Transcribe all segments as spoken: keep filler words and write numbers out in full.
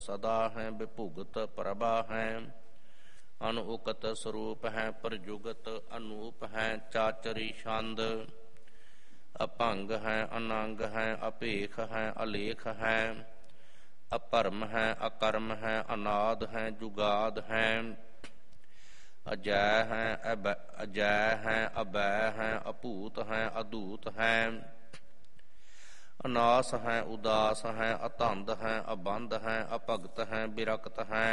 सदा है विभुगत प्रभा है। अनुकत स्वरूप है प्रजुगत अनूप है। चाचरी छंद अपंग है अनंग है अपेख है अलेख है। अपरम है अकर्म है अनाद है जुगाद है। अजय है अजय है अभय है अपूत है अदूत है। अनास है उदास है अतंद है अबंध है अपगत है विरक्त है।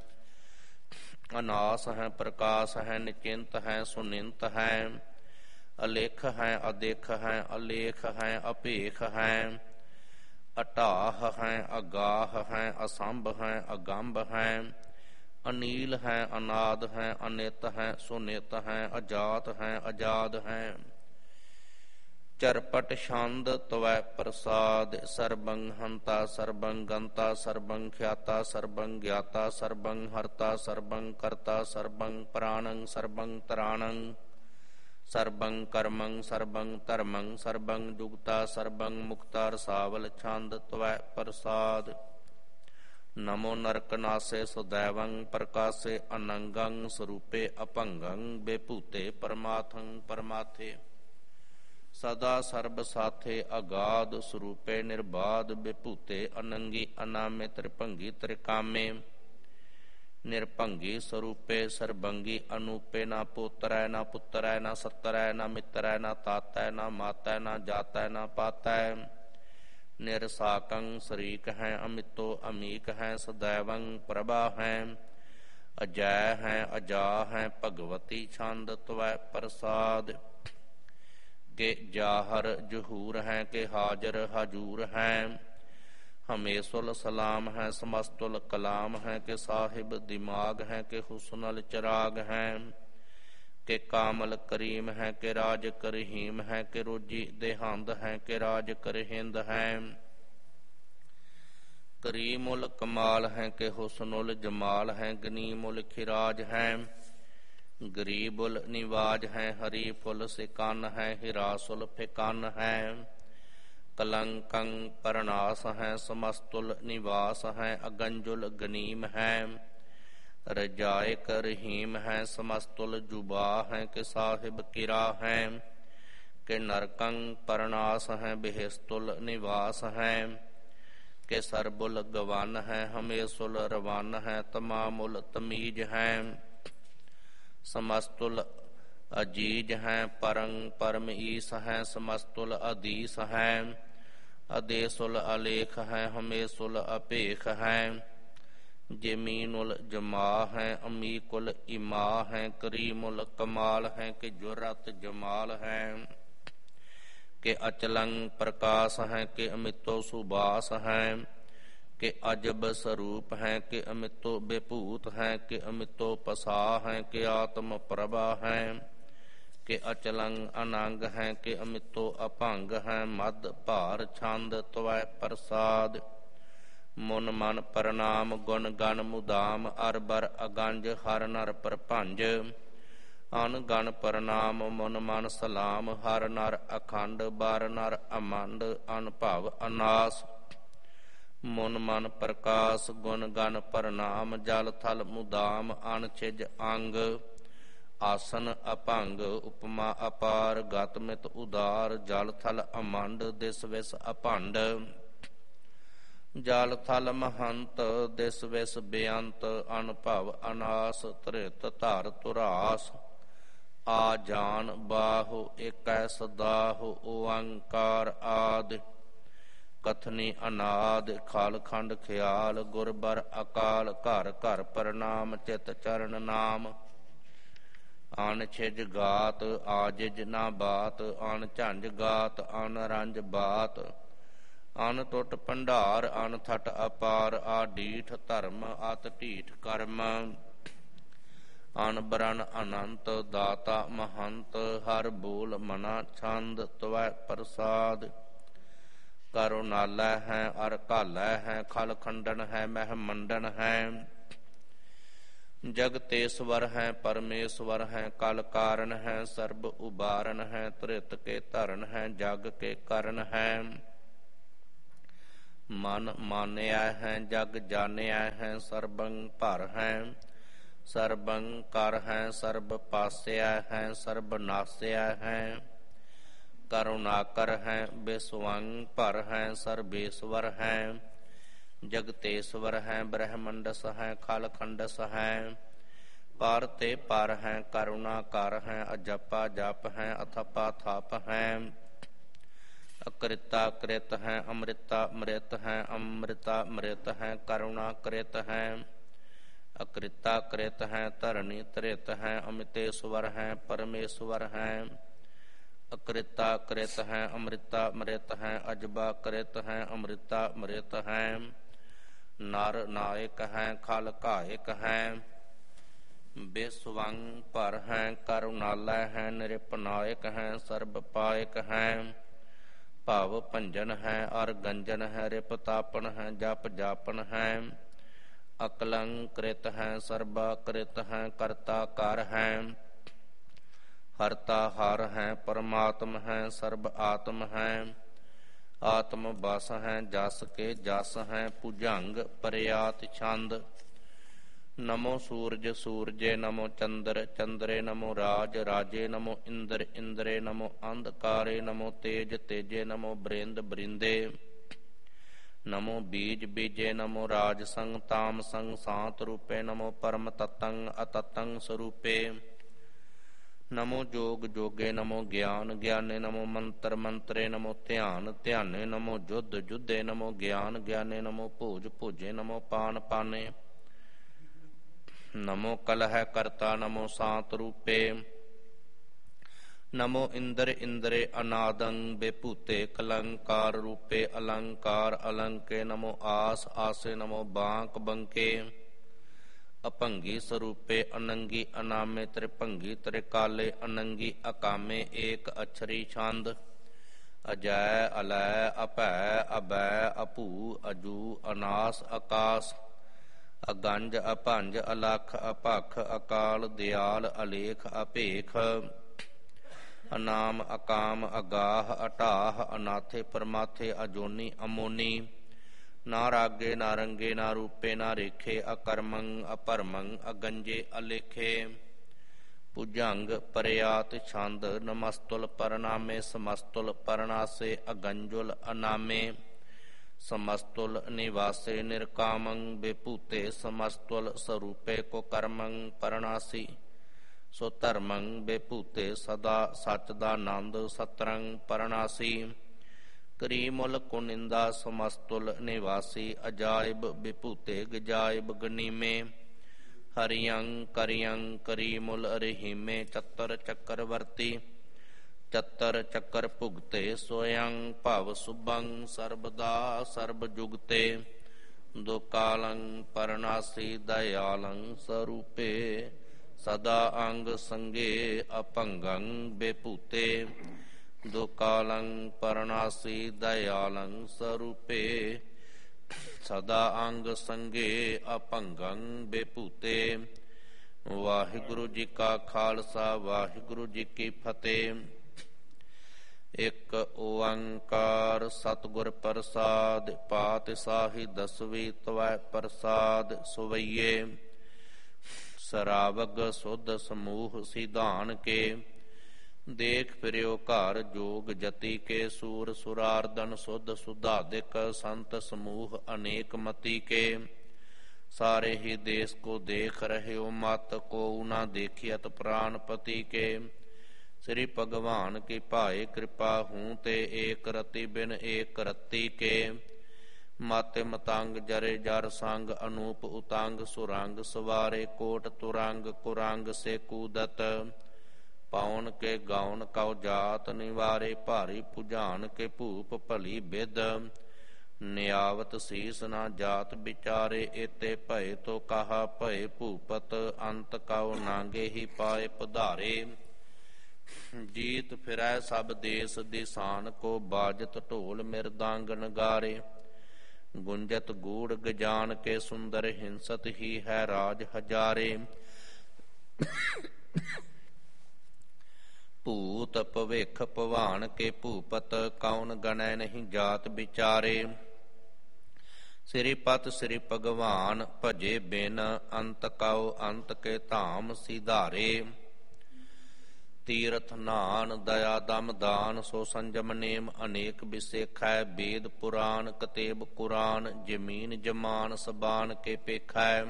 अनास है प्रकाश है निचिंत है सुनिंत है। अलेख है अदेख है अलेख है अपेख है। अटाह है अगाह है असंभ है अगंभ है। अनील है अनाद है अनित है सुनित है अजात है आजाद है। चरपट छंद त्वै प्रसाद सर्वं हंता सर्वं गंता सर्वं ख्याता सर्वं ज्ञाता सर्वं हर्ता सर्वं कर्ता सर्वं प्राणं सर्वं त्राणं सर्वं कर्मं सर्वं धर्मं सर्वं जुगता सर्वं मुक्ता रसावल छंद त्वै प्रसाद। नमो नरकनासे सदैवं प्रकाशे अनंगं स्वरूपे अपंगं बेभूते परमार्थं परमाथे। सदा सर्ब साथे अगाध स्वरूपे निर्बाध विभूते अनंगी अनामे त्रिभंगी त्रिकामे। निरभंगी स्वरूपे सर्वंगी अनूपे ना पोतरै ना पुत्रै ना सत्रै ना मित्रै ना तातै ना मातै ना जातै ना पातै। निरसाकं शरीक है अमितो अमीक है सदैवं प्रभा है। अजय है अजा है भगवती छंद त्वै प्रसाद। के जाहर जहूर है के हाजर हजूर है। हमेशुल सलाम है समस्तुल कलाम है के साहिब दिमाग है के हुस्नल चिराग है। के कामल करीम है के राज करहीम है के रोजी देहांद है के राज करहिंद है। करीमुल कमाल है के हुस्नुल जमाल है गनीमुल खिराज है। गरीबुल निवाज है हरीफुल सिकान है हिरासुल फिकान है। कलंकं परनास है समस्तुल निवास है अगंजुल गनीम है। रजाए करहीम है समस्तुल जुबा है के साहिब किरा है। के नरकं परनास है बेहस्तुल निवास है। के सरबुल गवान है हमेशुल रवान है तमामुल तमीज है। समस्तुल अजीज है परं परम ईस है समस्तुल अधीस है। अदेसुल अलेख है हमेशुल अपेख है। जमीनुल जमा है अमीकुल इमा है। करीमुल कमाल है कि जुर्रत जमाल है। के अचलं प्रकाश है के अमितो सुबास है। के अजब स्वरूप है के अमितो बेभूत है। के अमितो पसा है के आत्म प्रभा है। के अचलं अनंग है के अमितो अपंग है। मद भार छंद त्वै प्रसाद। मुन मन प्रणाम गुण गण मुदाम अर बर अगंज हर नर प्रभंज। अन गण प्रणाम मुन मन सलाम हर नर अखंड बार नर अमंड अनभव अनास। मुन मन प्रकाश गुण गण प्रणाम जल थल मुदाम अन छिज अंग। आसन अपंग उपमा अपार गत मित उदार जल थल अमंड दिस विस अपंड। जल थल महंत दिस विस बेअंत अनभव अनास त्रित धर तुरास। आ जान बाहु एकै सदाहु ओंकार आदि। कथनी अनाद खाल खंड ख्याल गुरबर अकाल घर घर प्रणाम चित चरण नाम। अन छिज गात आजिज ना बात अन झंझ गात अन रंज बात। अन टुट भंडार अन थट अपार आ ढीठ धर्म अत ढीठ कर्म। अन बरन अनंत दाता महंत हर बोल मना छंद त्वै प्रसाद। करुणालै है अर कालै है खल खंडन है मह मंडन है। जगतेश्वर है परमेश्वर है कल कारण है सर्ब उबारन है। त्रित के धरन है जग के करण है। ਮਨ ਮਾਨਿਆ ਹੈ ਜਗ ਜਾਣਿਆ ਹੈ, ਸਰਬੰ ਭਰ ਹੈ ਸਰਬੰ ਕਰ ਹੈ, ਸਰਬ ਪਾਸਿਆ ਹੈ ਸਰਬ ਨਾਸਿਆ ਹੈ। ਕਰੁਣਾਕਰ ਹੈ ਬਿਸਵੰਗ ਭਰ ਹੈ, ਸਰਬੇਸ਼ਵਰ ਹੈ ਜਗਤੇਸ਼ਵਰ ਹੈ। ਬ੍ਰਹਮੰਡਸ ਹੈ ਖਲ ਖੰਡਸ ਹੈ, ਪਰ ਤੇ ਪਰ ਹੈ ਕਰੁਣਾ ਕਰ ਹੈ। ਅਜਪਾ ਜਪ ਹੈ ਅਥਪਾ ਥਪ ਹੈ, ਅਕ੍ਰਿਤਾ ਕ੍ਰਿਤ ਹੈ ਅੰਮ੍ਰਿਤਾ ਅੰਮ੍ਰਿਤ ਹੈ। ਅੰਮ੍ਰਿਤਾ ਅੰਮ੍ਰਿਤ ਹੈ ਕਰੁਣਾ ਕ੍ਰਿਤ ਹੈ, ਅਕ੍ਰਿਤਾ ਕ੍ਰਿਤ ਹੈ ਧਰਣੀ ਧ੍ਰਿਤ ਹੈ। ਅਮਿਤੇਸ਼ਵਰ ਹੈ ਪਰਮੇਸ਼ਵਰ ਹੈ, ਅਕ੍ਰਿਤਾ ਕ੍ਰਿਤ ਹੈ ਅੰਮ੍ਰਿਤਾ ਅੰਮ੍ਰਿਤ ਹੈ। ਅਜਬਾ ਕ੍ਰਿਤ ਹੈ ਅੰਮ੍ਰਿਤਾ ਅੰਮ੍ਰਿਤ ਹੈ, ਨਰ ਨਾਇਕ ਹੈ ਖਲ ਘਾਇਕ ਹੈ। ਬਿਸਵੰਗ ਭਰ ਹੈ ਕਰੁਣਾਲਾ ਹੈ, ਨਿਰਪਨਾਇਕ ਹੈ ਸਰਬ ਪਾਇਕ ਹੈ। ਭਵ ਭੰਜਨ ਹੈ ਅਰ ਗੰਜਨ ਹੈ, ਰਿਪ ਤਾਪਨ ਹੈ ਜਪ ਜਾਪਨ ਹੈ। ਅਕਲੰਕ੍ਰਿਤ ਹੈ ਸਰਬਾ ਕ੍ਰਿਤ ਹੈ, ਕਰਤਾ ਕਰ ਹੈ ਹਰਤਾ ਹਰ ਹੈ। ਪਰਮਾਤਮ ਹੈ ਸਰਬ ਆਤਮ ਹੈ, ਆਤਮ ਬਸ ਹੈ ਜਸ ਕੇ ਜਸ ਹੈ। ਭੁਜੰਗ ਪਰਿਆਤ ਛੰਦ। ਨਮੋ ਸੂਰਜ ਸੂਰਜੇ ਨਮੋ ਚੰਦਰ ਚੰਦਰੇ ਨਮੋ ਰਾਜ ਰਾਜੇ ਨਮੋ ਇੰਦਰ ਇੰਦਰੇ ਨਮੋ ਅੰਧਕਾਰੇ ਨਮੋ ਤੇਜ ਤੇਜੇ ਨਮੋ ਬ੍ਰਿੰਦ ਬ੍ਰਿੰਦੇ ਨਮੋ ਬੀਜ ਬੀਜੇ ਨਮੋ ਰਾਜ ਸੰਗ ਤਾਮ ਸੰਗ ਸਾਤ ਰੂਪੇ ਨਮੋ ਪਰਮ ਤਤੰਗ ਅਤਤੰਗ ਸਰੂਪੇ ਨਮੋ ਜੋਗ ਜੋਗੇ ਨਮੋ ਗਿਆਨ ਗਿਆਨੇ ਨਮੋ ਮੰਤਰ ਮੰਤਰੇ ਨਮੋ ਧਿਆਨ ਧਿਆਨੇ ਨਮੋ ਜੁਧ ਜੁਧੇ ਨਮੋ ਗਿਆਨ ਗਿਆਨੇ ਨਮੋ ਭੋਜ ਭੋਜੇ ਨਮੋ ਪਾਨ ਪਾਨੇ ਨਮੋ ਕਲਹ ਕਰਤਾ ਨਮੋ ਸਾਤ ਰੂਪੇ ਨਮੋ ਇੰਦਰ ਇੰਦਰੇ ਅਨਾਦੰ ਬੇਭੂਤੇ ਕਲੰਕਾਰ ਰੂਪੇ ਅਲੰਕਾਰ ਅਲੰਕੇ ਨਮੋ ਆਸ ਆਸੇ ਨਮੋ ਬਾਂਕ ਬੰਕੇ ਅਭੰਗੀ ਸਰੂਪੇ ਅਨੰਗੀ ਅਨਾਮੇ ਤ੍ਰਿਭੰਗੀ ਤ੍ਰਿਕਾਲੇ ਅਨੰਗੀ ਅਕਾਮੇ ਏਕ ਅਛਰੀ ਛੰਦ। ਅਜੈ ਅਲੈ ਅਭੈ ਅਬੈ ਅਭੂ ਅਜੂ ਅਨਾਸ ਆਕਾਸ ਅਗੰਜ ਅਭੰਜ ਅਲਖ ਅਭਖ ਅਕਾਲ ਦਿਆਲ ਅਲੇਖ ਅਭੇਖ ਅਨਾਮ ਅਕਾਮ ਅਗਾਹ ਅਟਾਹ ਅਨਾਥੇ ਪਰਮਾਥੇ ਅਜੋਨੀ ਅਮੋਨੀ ਨਾ ਰਾਗੇ ਨਾ ਰੰਗੇ ਨਾ ਰੂਪੇ ਨਾ ਰੇਖੇ ਅਕਰਮੰ ਅਪਰਮੰ ਅਗੰਜੇ ਅਲੇਖੇ। ਭੁਜੰਗ ਪਰਿਆਤ ਛੰਦ। ਨਮਸਤੁਲ ਪਰਨਾਮੇ ਸਮਸਤੁਲ ਪਰਨਾਸੇ ਅਗੰਜੁਲ ਅਨਾਮੇ ਸਮਸਤੁਲ ਨਿਵਾਸੇ ਨਿਰਕਾਮੰ ਬੇਭੂਤੇ ਸਮਸਤੁਲ ਸਰੂਪੇ ਕੋ ਕਰਮੰ ਪਰਨਾਸੀ ਸੋ ਧਰਮੰ ਬੇਭੂਤੇ ਸਦਾ ਸਚ ਦਾ ਆਨੰਦ ਸਤਰੰਗ ਪਰਨਾਸੀ ਕਰੀ ਮੁਲ ਕੁਨਿੰਦਾ ਸਮਸਤੁਲ ਨਿਵਾਸੀ ਅਜਾਇਬ ਵਿਭੂਤੇ ਗਜਾਇਬ ਗਨੀਮੇ ਹਰਿਯੰ ਕਰਿਯੰ ਕਰੀ ਮੁਲ ਰਹੀਮੇ ਚੱਤਰ ਚੱਕਰ ਵਰਤੀ ਚੱਤਰ ਚੱਕਰ ਭੁਗਤੇ ਸੋਯੰ ਭਵ ਸੁਭੰ ਸਰਬਦਾ ਸਰਬ ਜੁਗਤੇ ਦੋ ਕਾਲੰ ਪਰਨਾਸੀ ਦਇਆਲੰ ਸਰੂਪੇ ਸਦਾ ਅੰਗ ਸੰਗੇ ਅਭੰਗੰ ਬੇਭੂਤੇ ਦੋ ਕਾਲੰ ਪਰਨਾਸੀ ਦਇਆਲੰ ਸਰੂਪੇ ਸਦਾ ਅੰਗ ਸੰਗੇ ਅਭੰਗੰ ਬੇਭੂਤੇ। ਵਾਹਿਗੁਰੂ ਜੀ ਕਾ ਖਾਲਸਾ ਵਾਹਿਗੁਰੂ ਜੀ ਕੀ ਫਤਿਹ। ਇੱਕ ਓੰਕਾਰ ਸਤਿਗੁਰ ਪ੍ਰਸਾਦ ਪਾਤਿਸ਼ਾਹੀ ਦਸਵੀਂ ਤਵੈ ਪ੍ਰਸਾਦ ਸੁਵਈਏ ਸਰਾਵਗ ਸੁਧ ਸਮੂਹ ਸਿਧਾਨ ਕੇ ਦੇਖ ਫਿਰਿਓ ਘਰ ਜੋਗ ਜਤੀ ਕੇ ਸੂਰ ਸੁਰਾਰਦਨ ਸੁਧ ਸੁਧਾਦਿਕ ਸੰਤ ਸਮੂਹ ਅਨੇਕ ਮਤੀ ਕੇ ਸਾਰੇ ਹੀ ਦੇਸ ਕੋ ਦੇਖ ਰਹਿਓ ਮਤ ਕੋ ਨਾ ਦੇਖਿਅਤ ਪ੍ਰਾਨਪਤੀ ਕੇ ਸ੍ਰੀ ਭਗਵਾਨ ਕੀ ਭਾਏ ਕਿਰਪਾ ਹੂੰ ਤੇ ਏਕ ਰਤੀ ਬਿਨ ਏਕ ਰਤੀ ਕੇ ਮਾਤੇ ਮਤੰਗ ਜਰੇ ਜਰ ਸੰਗ ਅਨੂਪ ਉਤੰਗ ਸੁਰੰਗ ਸਵਾਰੇ ਕੋਟ ਤੁਰੰਗ ਕੁਰੰਗ ਸੇ ਕੂਦਤ ਪਾਉਨ ਕੇ ਗਾਉਨ ਕਉ ਜਾਤ ਨਿਵਾਰੇ ਭਾਰੀ ਭੁਜਾਨ ਕੇ ਭੂਪ ਭਲੀ ਬਿਦ ਨਿਆਵਤ ਸੀਸ ਨਾ ਜਾਤ ਵਿਚਾਰੇ ਏਤੇ ਭਏ ਤੋ ਕਹਾ ਭਏ ਭੂਪਤ ਅੰਤ ਕਉ ਨਾਂਗੇ ਹੀ ਪਾਏ ਪਧਾਰੇ ਜੀਤ ਫਿਰੈ ਸਭ ਦੇਸ ਦਿਸਾਨ ਕੋ ਬਾਜਤ ਢੋਲ ਮਿਰਦਾਂਗ ਨਗਾਰੇ ਗੁੰਜਤ ਗੂੜ ਗਜਾਨ ਕੇ ਸੁੰਦਰ ਹਿੰਸਤ ਹੀ ਹੈ ਰਾਜ ਹਜ਼ਾਰੇ ਭੂਤ ਭਵਿਖ ਭਵਾਨ ਕੇ ਭੂਪਤ ਕੌਣ ਗਣੈ ਨਹੀਂ ਜਾਤ ਵਿਚਾਰੇ ਸ੍ਰੀ ਪਤ ਸ੍ਰੀ ਭਗਵਾਨ ਭਜੇ ਬਿਨ ਅੰਤ ਕਉ ਅੰਤ ਕੇ ਧਾਮ ਸਿਧਾਰੇ। ਤੀਰਥ ਨਾਨ ਦਇਆ ਦਮ ਦਾਨ ਸੋ ਸੰਜਮ ਨੇਮ ਅਨੇਕ ਬਿਸੇਖੈ। ਬੇਦ ਪੁਰਾਨ ਕਤੇਬ ਕੁਰਾਨ ਜਮੀਨ ਜਮਾਨ ਸਬਾਨ ਕੇ ਪੇਖੈ।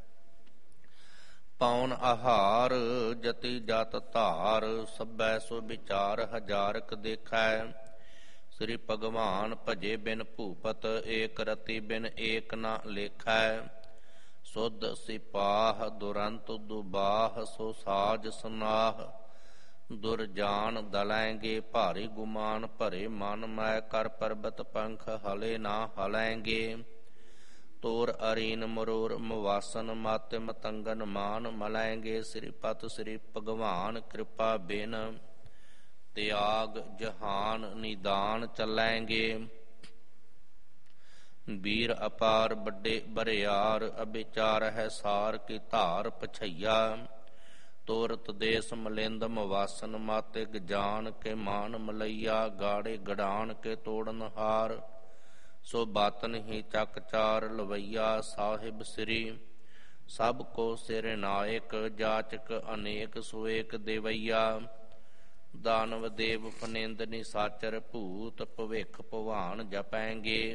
ਪੌਣ ਆਹਾਰ ਜਤੀ ਜਤ ਧਾਰ ਸਭੈ ਸੋ ਵਿਚਾਰ ਹਜ਼ਾਰਕ ਦੇਖੈ। ਸ੍ਰੀ ਭਗਵਾਨ ਭਜੇ ਬਿਨ ਭੂਪਤ ਏਕ ਰਤੀ ਬਿਨ ਏਕ ਨ ਲੇਖੈ। ਸੁਧ ਸਿਪਾਹ ਦੁਰੰਤ ਦੁਬਾਹ ਸੋ ਸਾਜ ਸੁਨਾਹ। ਦੁਰਜਾਨ ਦਲੈਂਗੇ ਭਾਰੀ ਗੁਮਾਨ ਭਰੇ ਮਨ ਮੈਂ ਕਰ ਪਰਬਤ ਪੰਖ ਹਲੇ ਨਾ ਹਲੈਂਗੇ। ਤੋਰ ਅਰੀਨ ਮਰੋਰ ਮਵਾਸਨ ਮਤ ਮਤੰਗਨ ਮਾਨ ਮਲੈਂਗੇ। ਸ੍ਰੀ ਪਤ ਸ੍ਰੀ ਭਗਵਾਨ ਕਿਰਪਾ ਬਿਨ ਤਿਆਗ ਜਹਾਨ ਨਿਦਾਨ ਚਲੈਂਗੇ। ਵੀਰ ਅਪਾਰ ਵੱਡੇ ਬਰਿਆਰ ਅਬਿਚਾਰ ਹੈ ਸਾਰ ਕੀ ਧਾਰ ਪਛਈਆ। ਤੋਰਤ ਦੇਸ ਮਲਿੰਦ ਮਵਾਸਨ ਮਾਤੇ ਗਜਾਨ ਕੇ ਮਾਨ ਮਲਈਆ। ਗਾੜੇ ਗੜਾਨ ਕੇ ਤੋੜਨ ਹਾਰ ਸੋ ਬਾਤਨ ਹੀ ਚੱਕ ਚਾਰ ਲਵਈਆ। ਸਾਹਿਬ ਸ੍ਰੀ ਸਭ ਕੋ ਸਿਰ ਨਾਇਕ ਜਾਚਕ ਅਨੇਕ ਸੁਏਕ ਦੇਵਈਆ। ਦਾਨਵ ਦੇਵ ਫਨਿੰਦ ਨਿਸਾਚਰ ਭੂਤ ਭਵਿਖ ਭਵਾਨ ਜਪੈਂਗੇ।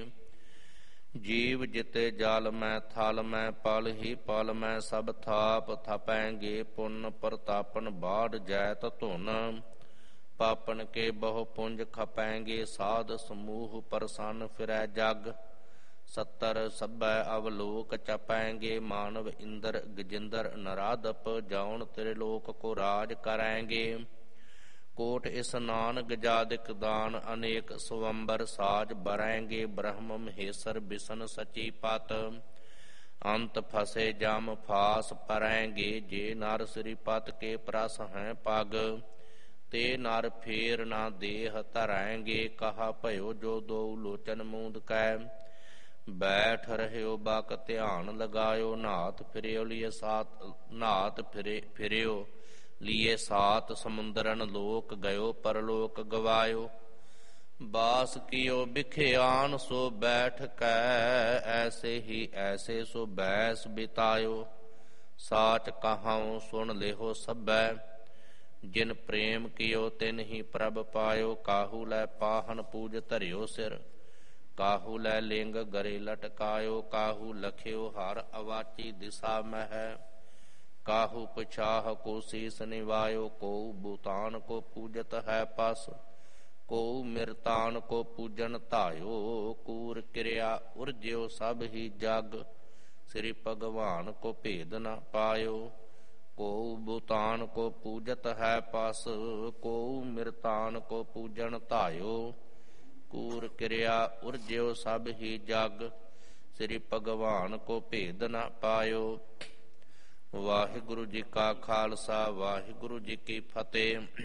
ਜੀਵ ਜਿਤੇ ਜਲ ਮੈਂ ਥਲ ਮੈਂ ਪਲ ਹੀ ਪਲ ਮੈਂ ਸਭ ਥਾਪ ਥਪੈਂਗੇ। ਪੁੰਨ ਪ੍ਰਤਾਪਨ ਬਾੜ ਜੈਤ ਧੁਨ ਪਾਪਨ ਕੇ ਬਹੁ ਪੁੰਜ ਖਪੈਂਗੇ। ਸਾਧ ਸਮੂਹ ਪ੍ਰਸੰਨ ਫਿਰੈ ਜਗ ਸੱਤਰ ਸਭੈ ਅਵਲੋਕ ਚਪੈਂਗੇ। ਮਾਨਵ ਇੰਦਰ ਗਜਿੰਦਰ ਨਰਾਦਪ ਜਾਉਣ ਤੇਰੇ ਲੋਕ ਕੋ ਰਾਜ ਕਰੈਂਗੇ। ਕੋਟ ਇਸਨਾਨ ਗਜਾਦਿਕ ਦਾਨ ਅਨੇਕ ਸਵੰਬਰ ਸਾਜ ਬਰੈਂਗੇ। ਬ੍ਰਹਮ ਮਹੇਸ਼ਰ ਬਿਸ਼ਨ ਸਚੀ ਪਤ ਅੰਤ ਫਸੇ ਜਮ ਫਾਸ ਪਰੈਂਗੇ। ਜੇ ਨਰ ਸ੍ਰੀ ਪਤ ਕੇ ਪ੍ਰਸ ਹੈ ਪਗ ਤੇ ਨਰ ਫੇਰ ਨਾ ਦੇਹ ਧਰੈਂਗੇ। ਕਹਾ ਭਇਓ ਜੋ ਦੋ ਲੋਚਨ ਮੂੰਦ ਕੈ ਬੈਠ ਰਹਿਓ ਬਕ ਧਿਆਨ ਲਗਾਇਓ। ਨਾਥ ਫਿਰਿਓ ਲਿਏ ਸਾਤ ਨਾਥ ਫਿਰੇ ਫਿਰਿਓ ਲਿਏ ਸਾਤ ਸਮੁੰਦਰਨ ਲੋਕ ਗਇਓ ਪਰਲੋਕ ਗਵਾਇਓ। ਬਾਸ ਕੀਓ ਬਿਖਿਆਨ ਸੋ ਬੈਠ ਕੈ ਐਸੇ ਹੀ ਐਸੇ ਸੋ ਬੈਸ ਬਿਤਾਇਓ। ਸਾਚ ਕਹਾਉ ਸੁਣ ਲਿਹੋ ਸਭੈ ਜਿਨ ਪ੍ਰੇਮ ਕੀਓ ਤਿਨ ਹੀ ਪ੍ਰਭ ਪਾਇਓ। ਕਾਹੂ ਲੈ ਪਾਹਨ ਪੂਜ ਧਰਿਓ ਸਿਰ ਕਾਹੂ ਲੈ ਲਿੰਗ ਗਰੇ ਲਟਕਾਇਓ। ਕਾਹੂ ਲਖਿਓ ਹਰ ਅਵਾਚੀ ਦਿਸਾ ਮਹਿ ਕਾਹੂ ਪਛਾਹ ਕੋ ਸੀਸ ਨਿਵਾਇਓ। ਕੋ ਬੂਤਾਨ ਕੋ ਪੂਜਤ ਹੈ ਪਸ ਕੋ ਮਿਰਤਾਨ ਕੋ ਪੂਜਨ ਧਾਇਓ। ਕੂਰ ਕਿਰਿਆ ਉਰਜਿਓ ਸਭ ਹੀ ਜਗ ਸ੍ਰੀ ਭਗਵਾਨ ਕੋ ਭੇਦ ਨ ਪਾਇਓ। ਕੋ ਬੂਤਾਨ ਕੋ ਪੂਜਤ ਹੈ ਪਸ ਕੋ ਮਿਰਤਾਨ ਕੋ ਪੂਜਨ ਧਾਇਓ। ਕੂਰ ਕਿਰਿਆ ਉਰਜਿਓ ਸਭ ਹੀ ਜਗ ਸ੍ਰੀ ਭਗਵਾਨ ਕੋ ਭੇਦ ਨ ਪਾਇਓ। ਵਾਹਿਗੁਰੂ ਜੀ ਕਾ ਖਾਲਸਾ ਵਾਹਿਗੁਰੂ ਜੀ ਕੀ ਫਤਿਹ।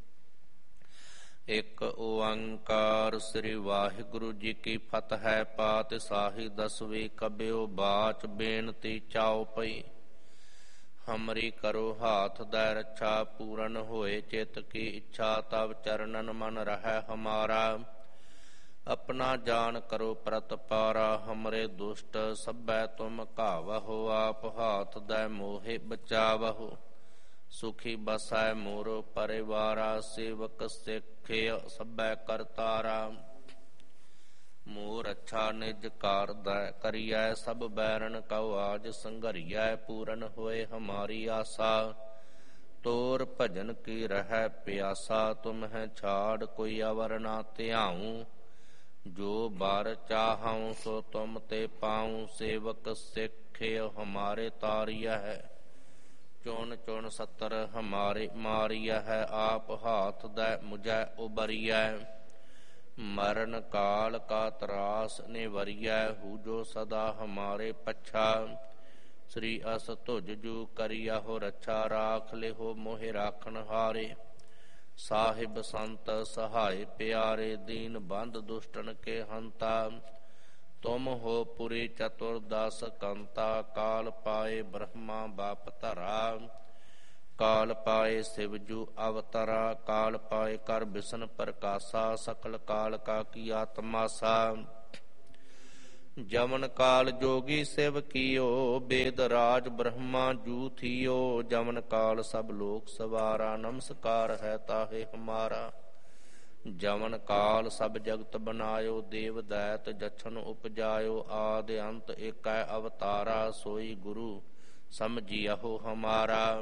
ਇੱਕ ਓੰਕਾਰ ਸ੍ਰੀ ਵਾਹਿਗੁਰੂ ਜੀ ਕੀ ਫਤਿਹ। ਪਾਤਿਸ਼ਾਹੀ ਦਸਵੀਂ ਕਬਿਓ ਬਾਚ ਬੇਨਤੀ ਚਾਉ ਪਈ। ਹਮਰੀ ਕਰੋ ਹਾਥ ਦੈ ਰੱਛਾ ਪੂਰਨ ਹੋਏ ਚਿਤ ਕੀ ਇੱਛਾ। ਤਬ ਚਰਨਨ ਮਨ ਰਹਿ ਹਮਾਰਾ ਆਪਣਾ ਜਾਨ ਕਰੋ ਪ੍ਰਤਪਾਰਾ। ਹਮਰੇ ਦੁਸ਼ਟ ਸਭੈ ਤੁਮ ਘਾਵਹੁ ਆਪ ਹਾਥ ਦੈ ਮੋਹਿ ਬਚਾਵਹੁ। ਸੁਖੀ ਬਸੈ ਮੋਰੋ ਪਰਿਵਾਰਾ ਸੇਵਕ ਸਿੱਖਿ ਸਭੈ ਕਰਤਾਰਾ। ਮੋਰ ਅੱਛਾ ਨਿਜ ਕਾਰ ਦੈ ਕਰੀਐ ਸਭ ਬੈਰਨ ਕਉ ਆਜ ਸੰਘਰੀਐ। ਪੂਰਨ ਹੋਏ ਹਮਾਰੀ ਆਸਾ ਤੋਰ ਭਜਨ ਕੀ ਰਹਿ ਪਿਆਸਾ। ਤੁਮ ਹੈ ਛਾੜ ਕੋਈ ਅਵਰ ਨਾ ਧਿਆਉ ਜੋ ਬਾਰ ਚਾਹਉ ਸੋ ਤੁਮ ਤੇ ਪਾਉ। ਸੇਵਕ ਸਿੱਖਿ ਹਮਾਰੇ ਤਾਰੀਆ ਹੈ ਚੁਣ ਚੁਣ ਸੱਤਰ ਹਮਾਰੇ ਮਾਰੀਆ ਹੈ। ਆਪ ਹਾਥ ਦੈ ਮੁਝੈ ਉਬਰੀਐ ਮਰਨ ਕਾਲ ਕਾ ਤਰਾਸ ਨਿਵਰੀਐ। ਹੂ ਜੋ ਸਦਾ ਹਮਾਰੇ ਪੱਛਾ ਸ੍ਰੀ ਅਸ ਤੁਜ ਜੂ ਕਰਿਆ ਹੋ ਰੱਛਾ। ਰਾਖ ਲਿਹੋ ਮੋਹਿ ਰਾਖਣ ਹਾਰੇ ਸਾਹਿਬ ਸੰਤ ਸਹਾਇ ਪਿਆਰੇ। ਦੀਨ ਬੰਧ ਦੁਸ਼ਟਨ ਕੇ ਹੰਤਾ ਤੁਮ ਹੋ ਪੁਰੀ ਚਤੁਰਦਸ ਕੰਤਾ। ਕਾਲ ਪਾਏ ਬ੍ਰਹਮਾ ਬਾਪ ਧਰਾ ਕਾਲ ਪਾਏ ਸਿਵਜੂ ਅਵਤਰਾ। ਕਾਲ ਪਾਏ ਕਰ ਬਿਸ਼ਨ ਪ੍ਰਕਾਸ਼ਾ ਸਕਲ ਕਾਲ ਕਾ ਕੀਆ ਤਮਾਸਾ। ਜਮਨ ਕਾਲ ਜੋਗੀ ਸਿਵ ਕੀਓ, ਬੇਦ ਰਾਜ ਬ੍ਰਹਮਾ ਜੂ ਥੀਓ। ਜਮਨ ਕਾਲ ਸਭ ਲੋਕ ਸਵਾਰਾ, ਨਮਸਕਾਰ ਹੈ ਤਾਹੇ ਹਮਾਰਾ। ਜਮਨ ਕਾਲ ਸਭ ਜਗਤ ਬਨਾਇਓ, ਦੇਵ ਦੈਤ ਜਛਨ ਉਪਜਾਇਓ। ਆਦ ਅੰਤ ਏਕੈ ਅਵਤਾਰਾ, ਸੋਈ ਗੁਰੂ ਸਮਝਿਆਹੋ ਹਮਾਰਾ।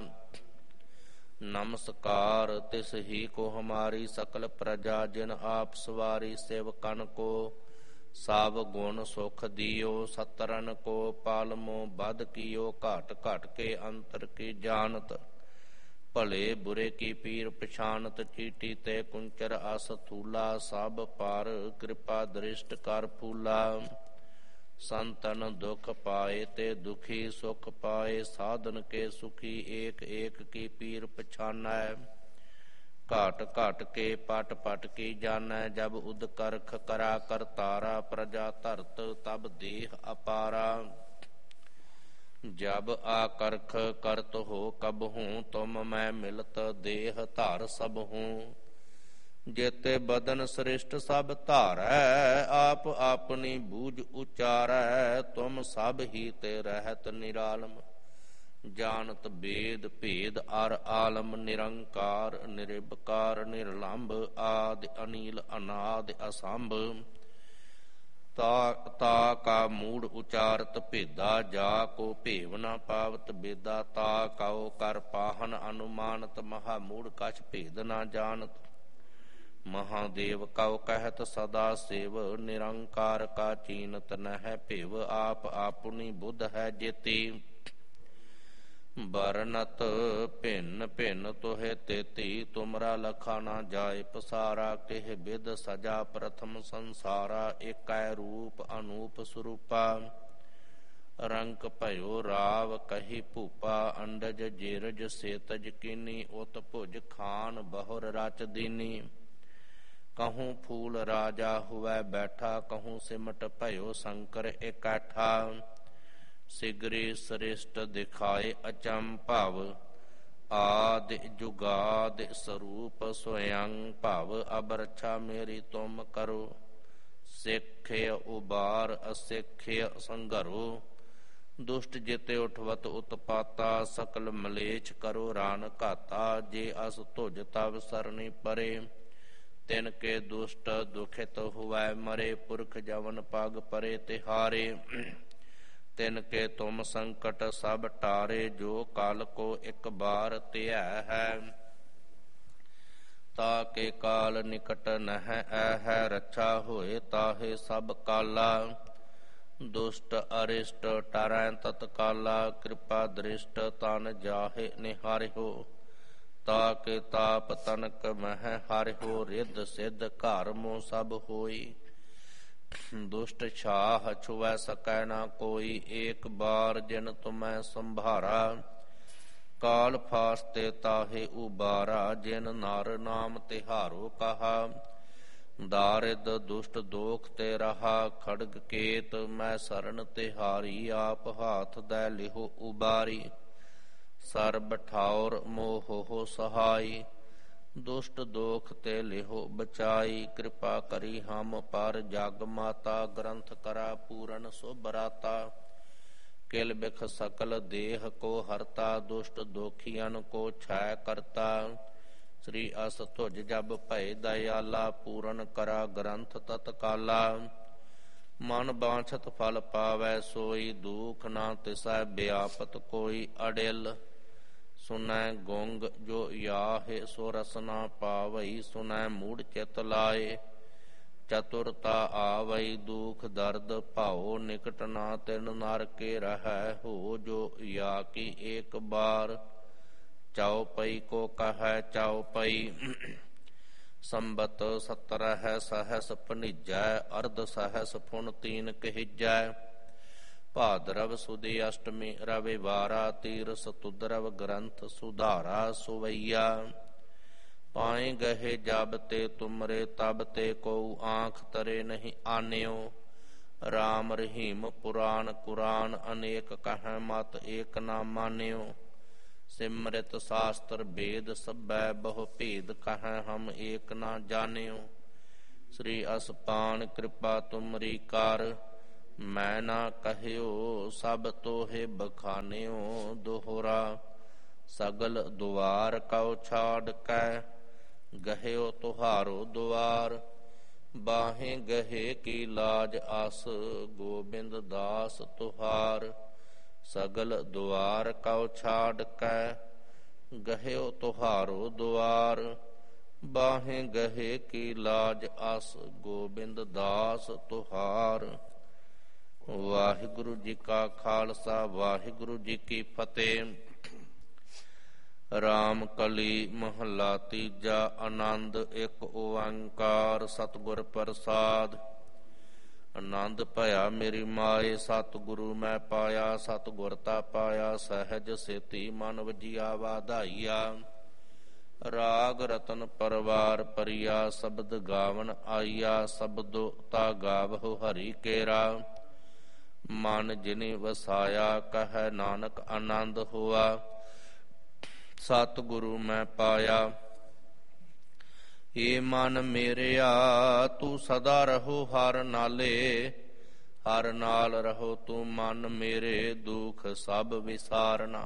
ਨਮਸਕਾਰ ਤਿਸ ਹੀ ਕੋ ਹਮਾਰੀ, ਸਕਲ ਪ੍ਰਜਾ ਜਿਨ ਆਪ ਸਵਾਰੀ। ਸੇਵਕਨ ਕੋ ਸਭ ਗੁਣ ਸੁਖ ਦਿਓ, ਸਤਰਨ ਕੋ ਪਾਲਮੋ ਬਦ ਕੀਓ। ਘਟ ਘਟ ਕੇ ਅੰਤਰ ਕੀ ਜਾਨਤ, ਭਲੇ ਬੁਰੇ ਕੀ ਪੀਰ ਪਛਾਨਤ। ਚੀਟੀ ਤੇ ਕੁੰਚਰ ਅਸ ਥੂਲਾ, ਸਭ ਪਰ ਕਿਰਪਾ ਦ੍ਰਿਸ਼ਟ ਕਰ ਫੂਲਾ। ਸੰਤਨ ਦੁਖ ਪਾਏ ਤੇ ਦੁਖੀ, ਸੁਖ ਪਾਏ ਸਾਧਨ ਕੇ ਸੁਖੀ। ਏਕ ਏਕ ਕੀ ਪੀਰ ਪਛਾਨੈ, ਘਾਟ ਘਾਟ ਕੇ ਪਟ ਪਟ ਕੀ ਜਾਨੈ। ਜਬ ਉਦ ਕਰਖ ਕਰਾ ਕਰਤਾਰਾ, ਪ੍ਰਜਾ ਧਰਤ ਤਬ ਦੇਹ ਅਪਾਰਾ। ਜਬ ਆਕਰਖ ਕਰਤ ਹੋ ਕਬਹੂੰ, ਤੁਮ ਮੈਂ ਮਿਲਤ ਦੇਹ ਧਰ ਸਬਹੂੰ। ਜੇਤੇ ਬਦਨ ਸ੍ਰਿਸ਼ਟ ਸਭ ਧਾਰੈ, ਆਪ ਆਪਣੀ ਬੂਝ ਉਚਾਰੈ। ਤੁਮ ਸਭ ਹੀ ਤੇ ਰਹਿਤ ਨਿਰਾਲਮ, ਜਾਨਤ ਬੇਦ ਭੇਦ ਅਰ ਆਲਮ। ਨਿਰੰਕਾਰ ਨਿਰਭਕਾਰ ਨਿਰਲੰਭ, ਆਦਿ ਅਨੀਲ ਅਨਾਦ ਅਸੰਭ। ਤਾ ਤਾ ਕਾ ਮੂੜ ਉਚਾਰਤ ਭੇਦਾ, ਜਾ ਕੋ ਭੇਵ ਨ ਪਾਵਤ ਬੇਦਾ। ਤਾ ਕਉ ਕਰ ਪਾਹਨ ਅਨੁਮਾਨਤ, ਮਹਾ ਮੂੜ ਕਛ ਭੇਦ ਨ ਜਾਨਤ। ਮਹਾਦੇਵ ਕਉ ਕਹਿਤ ਸਦਾ ਸੇਵ, ਨਿਰੰਕਾਰ ਕਾ ਚੀਨਤ ਨਹਿ ਭੇਵ। ਆਪ ਆਪਣੀ ਬੁੱਧ ਹੈ ਜੇਤੀ, ਬਰਨਤ ਭਿੰਨ ਭਿੰਨ ਤੋਹਿ ਤੇਤੀ। ਤੁਮਰਾ ਲਖਾ ਨਾ ਜਾਏ ਪਸਾਰਾ, ਕਿਹ ਬਿਦ ਸਜਾ ਪ੍ਰਥਮ ਸੰਸਾਰਾ। ਏਕੈ ਰੂਪ ਅਨੂਪ ਸਰੂਪਾ, ਰੰਕ ਭਇਓ ਰਾਵ ਕਹੀ ਭੂਪਾ। ਅੰਡਜ ਜੀਰਜ ਸੇਤਜ ਕੀਨੀ, ਉਤ ਭੁਜ ਖਾਨ ਬਹੁਰ ਰਚ ਦੀਨੀ। ਕਹੂੰ ਫੂਲ ਰਾਜਾ ਹੁਵੈ ਬੈਠਾ, ਕਹੂੰ ਸਿਮਟ ਭਇਓ ਸ਼ੰਕਰ ਇਕੱਠਾ। ਸਿਗਰੀ ਸ੍ਰਿਸ਼ਟ ਦਿਖਾਏ ਅਚੰਭਵ, ਆਦਿ ਜੁਗਾਦਿ ਸਰੂਪ ਸਵਯੰ ਭਵ। ਅਬ ਰੱਛਾ ਮੇਰੀ ਤੁਮ ਕਰੋ, ਸਿੱਖਿ ਉਬਾਰ ਅਸਿੱਖਿ ਸੰਘਰੋ। ਦੁਸ਼ਟ ਜਿਤੇ ਉਠਵਤ ਉਤਪਾਤਾ, ਸਕਲ ਮਲੇਛ ਕਰੋ ਰਾਨ ਘਾਤਾ। ਜੇ ਅਸ ਧੁਜ ਤਵ ਸਰਣੀ ਪਰੇ, ਤਿਨ ਕੇ ਦੁਸ਼ਟ ਦੁਖਿਤ ਹੁਵੈ ਮਰੇ। ਪੁਰਖ ਜਵਨ ਪਗ ਪਰੇ ਤਿਹਾਰੇ, ਤਿਨ ਕੇ ਤੁਮ ਸੰਕਟ ਸਭ ਟਾਰੇ। ਜੋ ਕਲ ਕੋ ਇਕ ਬਾਰ ਧਿਆ ਹੈ, ਤਾ ਕੇ ਕਾਲ ਨਿਕਟ ਨਹਿ ਐਹੈ। ਰੱਛਾ ਹੋਏ ਤਾਹੇ ਸਭ ਕਾਲਾ, ਦੁਸ਼ਟ ਅਰਿਸ਼ਟ ਟਰੈ ਤਤਕਾਲਾ। ਕਿਰਪਾ ਦ੍ਰਿਸ਼ਟ ਤਨ ਜਾਹੇ ਨਿਹਾਰਿਓ, ਤਾ ਕੇ ਤਾਪ ਤਨਕ ਮਹਿ ਹਰਿਓ। ਰਿੱਧ ਸਿੱਧ ਘਰ ਮੋ ਸਭ ਹੋਈ, ਦੁਸ਼ਟ ਛਾਹ ਛੁਵੈ ਸਕੈ ਨਾ ਕੋਈ। ਏਕ ਬਾਰ ਜਿਨ ਤੁਮੈ ਸੰਭਾਰਾ, ਕਾਲ ਫਾਸਤੇ ਤਾਹੇ ਉਬਾਰਾ। ਜਿਨ ਨਰ ਨਾਮ ਤਿਹਾਰੋ ਕਹਾ, ਦਾਰਿਦ ਦੁਸ਼ਟ ਦੋਖ ਤੇ ਰਹਾ। ਖੜਗ ਕੇਤ ਮੈਂ ਸਰਨ ਤਿਹਾਰੀ, ਆਪ ਹਾਥ ਦੈ ਲਿਹੋ ਉਬਾਰੀ। ਸਰਬ ਠਾਉਰ ਮੋਹ ਸਹਾਈ, ਦੁਸ਼ਟ ਦੋਖ ਤੇ ਲਿਹੋ ਬਚਾਈ। ਕਿਰਪਾ ਕਰੀ ਹਮ ਪਰ ਜਗ ਮਾਤਾ, ਗ੍ਰੰਥ ਕਰਾ ਪੂਰਨ ਸੁਭਰਾਤਾ। ਕਿਲ ਬਿਖ ਸਕਲ ਦੇਹ ਕੋ ਹਰਤਾ, ਦੁਸ਼ਟ ਦੋਖੀਆਂ ਕੋ ਛੈ ਕਰਤਾ। ਸ੍ਰੀ ਅਸ ਧੁਜ ਜਬ ਭਏ ਦਇਆਲਾ, ਪੂਰਨ ਕਰਾ ਗ੍ਰੰਥ ਤਤਕਾਲਾ। ਮਨ ਬਾਂਛਤ ਫਲ ਪਾਵੈ ਸੋਈ, ਦੂਖ ਨਾ ਤਿਸੈ ਬਿਆਪਤ ਕੋਈ। ਅੜਿਲ ਸੁਨੈ ਗੁੰਗ ਜੋ ਯਾਹੇ, ਸੋ ਰਸ ਨਾ ਪਾਵਈ। ਸੁਨੈ ਮੂੜ ਚਿਤ ਲਾਏ, ਚਤੁਰਤਾ ਆਵਈ। ਦੁਖ ਦਰਦ ਭਾਉ ਨਿਕਟ ਨਾ, ਤਿਨ ਨਰ ਕੇ ਰਹੈ ਹੋ। ਜੋ ਯਾ ਕੀ ਏਕ ਬਾਰ, ਚਉਪਈ ਕੋ ਕਹੈ ਚਉਪਈ। ਸੰਬਤ ਸਤਰਹਿ ਸਹਸ ਭਣੀਜੈ, ਅਰਧ ਸਹਸ ਫੁਨ ਤੀਨ ਕਹਿਜੈ। ਭਾਦਰਵ ਸੁਦੀ ਅਸ਼ਟਮੀ ਰਵਿਵਾਰਾ, ਤੀਰ ਸਤੁਦਰਵ ਗ੍ਰੰਥ ਸੁਧਾਰਾ ਸੁਵਈਆ। ਪਾਏ ਗਹੇ ਜਬ ਤੇ ਤੁਮਰੇ, ਤਬ ਤੇ ਕਉ ਆਂਖ ਤਰੇ ਨਹੀਂ ਆਨਿਓ। ਰਾਮ ਰਹੀਮ ਪੁਰਾਨ ਕੁਰਾਨ, ਅਨੇਕ ਕਹੈ ਮਤ ਏਕ ਨਾ ਮਾਨਿਓ। ਸਿਮ੍ਰਿਤ ਸਾਸਤਰ ਵੇਦ ਸਭੈ, ਬਹੁ ਭੇਦ ਕਹੈ ਹਮ ਏਕ ਨਾ ਜਾਣਿਓ। ਸ੍ਰੀ ਅਸਪਾਨ ਕਿਰਪਾ ਤੁਮਰੀ ਕਰ, ਮੈਂ ਨਾ ਕਹਿਓ ਸਭ ਤੋਹੇ ਬਖਾਨਿਓ ਦੋਹਰਾ। ਸਗਲ ਦੁਆਰ ਕਉ ਛਾੜ ਕੈ ਗਹਿਓ ਤੁਹਾਰੋ ਦੁਆਰ। ਬਾਹੇ ਗਹੇ ਕੀ ਲਾਜ ਆਸ ਗੋਬਿੰਦ ਦਾਸ ਤੁਹਾਰ। ਸਗਲ ਦੁਆਰ ਕਉ ਛਾੜ ਕੈ ਗਹਿਓ ਤੁਹਾਰੋ ਦੁਆਰ। ਬਾਹੇ ਗਹੇ ਕੀ ਲਾਜ ਆਸ ਗੋਬਿੰਦ ਦਾਸ ਤੁਹਾਰ। ਵਾਹਿਗੁਰੂ ਜੀ ਕਾ ਖਾਲਸਾ ਵਾਹਿਗੁਰੂ ਜੀ ਕੀ ਫਤਿਹ। ਰਾਮ ਕਲੀ ਮਹੱਲਾ ਤੀਜਾ। ਆਨੰਦ ਇੱਕ ਓੰਕਾਰ ਸਤਿਗੁਰ ਪ੍ਰਸਾਦ। ਆਨੰਦ ਭਇਆ ਮੇਰੀ ਮਾਏ ਸਤਿਗੁਰੂ ਮੈਂ ਪਾਇਆ। ਸਤਿਗੁਰ ਤਾ ਪਾਇਆ ਸਹਿਜ ਸੇਤੀ ਮਨ ਵਜੀਆ ਵਾਧਾਈਆ। ਰਾਗ ਰਤਨ ਪਰਵਾਰ ਪਰਿਆ ਸ਼ਬਦ ਗਾਵਨ ਆਈਆ। ਸ਼ਬਦੋ ਤਾ ਗਾਵਹੁ ਹਰੀ ਕੇਰਾ। ਮਨ ਜਿਨੇ ਵਸਾਇਆ ਕਹੈ ਨਾਨਕ ਆਨੰਦ ਹੋਆ। ਸਤਿਗੁਰੂ ਮੈਂ ਪਾਇਆ। ਏ ਮਨ ਮੇਰਿਆ ਤੂੰ ਸਦਾ ਰਹੋ ਹਰ ਨਾਲੇ। ਹਰ ਨਾਲ ਰਹੋ ਤੂੰ ਮਨ ਮੇਰੇ ਦੁਖ ਸਭ ਵਿਸਾਰਨਾ।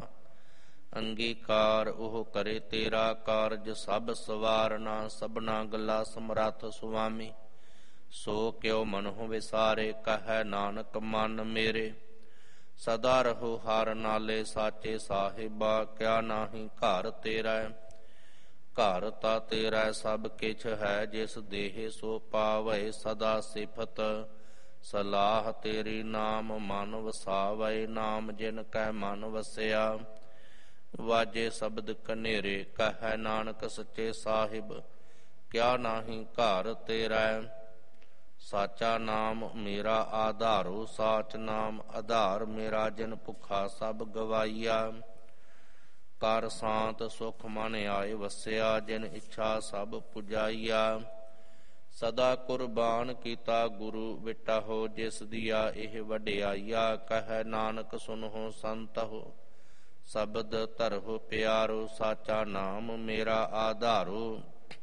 ਅੰਗੀਕਾਰ ਉਹ ਕਰੇ ਤੇਰਾ ਕਾਰਜ ਸਭ ਸਵਾਰਨਾ। ਸਭਨਾ ਗੱਲਾ ਸਮਰੱਥ ਸੁਆਮੀ ਸੋ ਕਿਉ ਮਨਹੁ ਵਿਸਾਰੇ। ਕਹੈ ਨਾਨਕ ਮਨ ਮੇਰੇ ਸਦਾ ਰਹੋ ਹਰ ਨਾਲੇ। ਸਾਚੇ ਸਾਹਿਬਾ ਕਿਆ ਨਾਹੀ ਘਰ ਤੇਰਾ। ਘਰ ਤਾ ਤੇਰਾ ਸਭ ਕਿਛ ਹੈ ਜਿਸ ਦੇਹ ਸੋ ਪਾਵੈ। ਸਦਾ ਸਿਫਤ ਸਲਾਹ ਤੇਰੀ ਨਾਮ ਮਨ ਵਸਾਵੈ। ਨਾਮ ਜਿਨ ਕੈ ਮਨ ਵਸਿਆ ਵਾਜੇ ਸ਼ਬਦ ਕਨੇਰੇ। ਕਹੈ ਨਾਨਕ ਸੱਚੇ ਸਾਹਿਬ ਕਿਆ ਨਾਹੀ ਘਰ ਤੇਰਾ। ਸਾਚਾ ਨਾਮ ਮੇਰਾ ਆਧਾਰੋ ਸਾਚ ਨਾਮ ਆਧਾਰ ਮੇਰਾ। ਜਿਨ ਭੁੱਖਾ ਸਭ ਗਵਾਈਆ ਕਰ ਸ਼ਾਂਤ ਸੁਖ ਮਨ ਆਏ ਵਸਿਆ। ਜਿਨ ਇੱਛਾ ਸਭ ਪੁਜਾਈਆ ਸਦਾ ਕੁਰਬਾਨ ਕੀਤਾ ਗੁਰੂ ਵਿਟਾਹੋ। ਜਿਸ ਦੀਆ ਇਹ ਵਡਿਆਈਆ ਕਹੈ ਨਾਨਕ ਸੁਨਹੁ ਸੰਤਹੁ ਸ਼ਬਦ ਧਰਹੁ ਪਿਆਰੋ। ਸਾਚਾ ਨਾਮ ਮੇਰਾ ਆਧਾਰੋ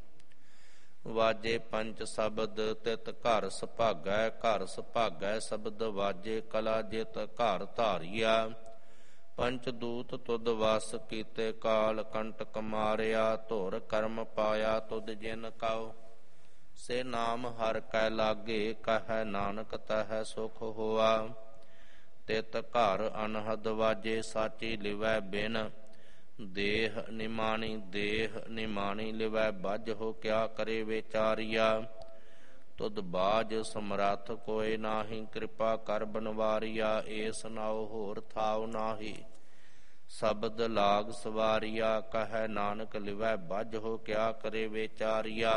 ਵਾਜੇ ਪੰਚ ਸ਼ਬਦ ਤਿਤ ਘਰ ਸੁਭਾਗੈ। ਘਰ ਸੁਭਾਗੈ ਸ਼ਬਦ ਵਾਜੇ ਕਲਾ ਜਿਤ ਘਰ ਧਾਰੀਆ। ਪੰਚ ਦੂਤ ਤੁਧ ਵਸ ਕੀਤੇ ਕਾਲ ਕੰਟਕ ਮਾਰਿਆ। ਧੁਰ ਕਰਮ ਪਾਇਆ ਤੁਧ ਜਿਨ ਕਉ ਸੇ ਨਾਮ ਹਰ ਕੈ ਲਾਗੇ। ਕਹੈ ਨਾਨਕ ਤਹਿ ਸੁਖ ਹੋਆ ਤਿਤ ਘਰ ਅਨਹਦ ਵਾਜੇ। ਸਾਚੀ ਲਿਵੈ ਬਿਨ ਦੇਹ ਨਿਮਾਣੀ ਦੇਹ ਨਿਮਾਣੀ ਲਿਵੈ ਬੱਝ ਹੋ। ਕਿਆ ਕਰੇ ਵਿਚਾਰੀਆ ਤੁਧ ਬਾਜ ਸਮਰੱਥ ਕੋਇ ਨਾਹੀ। ਕਿਰਪਾ ਕਰ ਬਨਵਾਰੀਆ ਏਸ ਨਾਉ ਹੋਰ ਥਾਉ ਨਾਹੀ। ਸ਼ਬਦ ਲਾਗ ਸਵਾਰੀਆ ਕਹੈ ਨਾਨਕ ਲਿਵੈ ਬੱਝ ਹੋ। ਕਿਆ ਕਰੇ ਵਿਚਾਰੀਆ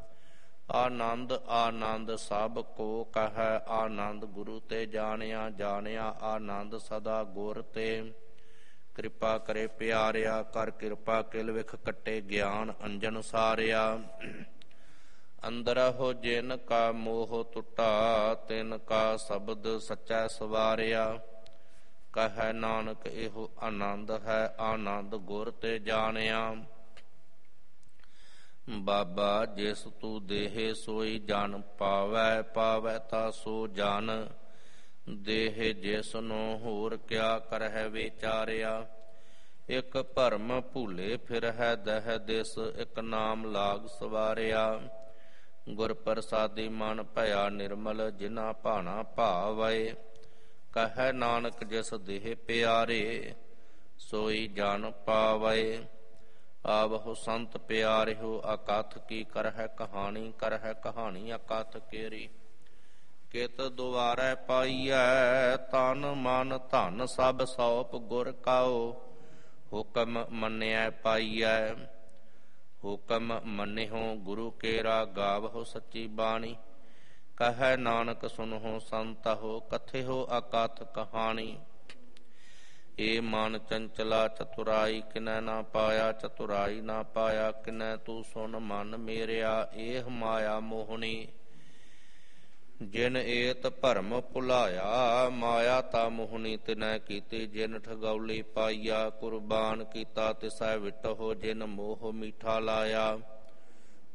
ਆਨੰਦ ਆਨੰਦ ਸਭ ਕੋ ਕਹੈ। ਆਨੰਦ ਗੁਰੂ ਤੇ ਜਾਣਿਆ ਜਾਣਿਆ ਆਨੰਦ ਸਦਾ ਗੁਰ ਤੇ। ਕਿਰਪਾ ਕਰੇ ਪਿਆਰਿਆ ਕਰ ਕਿਰਪਾ ਕਿਲ ਵਿਖ ਕੱਟੇ ਗਿਆਨ ਅੰਜਨ ਸਾਰਿਆ। ਅੰਦਰ ਹੋ ਜਿਨ ਕਾ ਮੋਹ ਟੁੱਟਾ ਤਿਨ ਕਾ ਸ਼ਬਦ ਸਚੈ ਸਵਾਰਿਆ। ਕਹੈ ਨਾਨਕ ਇਹੋ ਆਨੰਦ ਹੈ ਆਨੰਦ ਗੁਰ ਤੇ ਜਾਣਿਆ। ਬਾਬਾ ਜਿਸ ਤੂੰ ਦੇਹ ਸੋਈ ਜਨ ਪਾਵੈ। ਪਾਵੈ ਤਾ ਸੋ ਜਨ ਦੇਹ ਜਿਸ ਨੂੰ ਹੋਰ ਕਿਆ ਕਰਹਿ ਵਿਚਾਰਿਆ। ਇਕ ਭਰਮ ਭੂਲੇ ਫਿਰਹਿ ਦਹਿ ਦਿਸ। ਇਕ ਨਾਮ ਲਾਗ ਸਵਾਰਿਆ। ਗੁਰ ਪ੍ਰਸਾਦੀ ਮਨ ਭਇਆ ਨਿਰਮਲ ਜਿਨਾ ਭਾਣਾ ਭਾਵੈ। ਕਹੈ ਨਾਨਕ ਜਿਸ ਦੇਹ ਪਿਆਰੇ ਸੋਈ ਜਨ ਪਾਵੈ। ਆਵਹੁ ਸੰਤ ਪਿਆਰਿਓ ਅਕਥ ਕੀ ਕਰਹਿ ਕਹਾਣੀ। ਕਰਹਿ ਕਹਾਣੀ ਅਕਥ ਕੇਰੀ ਕਿਤ ਦੁਆਰੈ ਪਾਈਐ। ਤਨ ਮਨ ਧਨ ਸਭ ਸੌਪ ਗੁਰ ਕਉ ਹੁਕਮ ਮੰਨਿਐ ਪਾਈਐ। ਹੁਕਮ ਮੰਨਿਓ ਗੁਰੂ ਕੇਰਾ ਗਾਵਹੁ ਸੱਚੀ ਬਾਣੀ। ਕਹੈ ਨਾਨਕ ਸੁਨਹੁ ਸੰਤਹੁ ਕਥਿਓ ਅਕਥ ਕਹਾਣੀ। ਏ ਮਨ ਚੰਚਲਾ ਚਤੁਰਾਈ ਕਿਨੈ ਨਾ ਪਾਇਆ। ਚਤੁਰਾਈ ਨਾ ਪਾਇਆ ਕਿਨੈ ਤੂੰ ਸੁਨ ਮਨ ਮੇਰਿਆ। ਏਹ ਮਾਇਆ ਮੋਹਣੀ ਜਿਨ ਏਤ ਭਰਮ ਭੁਲਾਇਆ। ਮਾਇਆ ਤਾ ਮੋਹਣੀ ਤਿਨੈ ਕੀਤੀ ਜਿਨ ਠਗੌਲੀ ਪਾਈਆ। ਕੁਰਬਾਨ ਕੀਤਾ ਤਿਸੈ ਵਿਟਹੁ ਜਿਨ ਮੋਹ ਮੀਠਾ ਲਾਇਆ।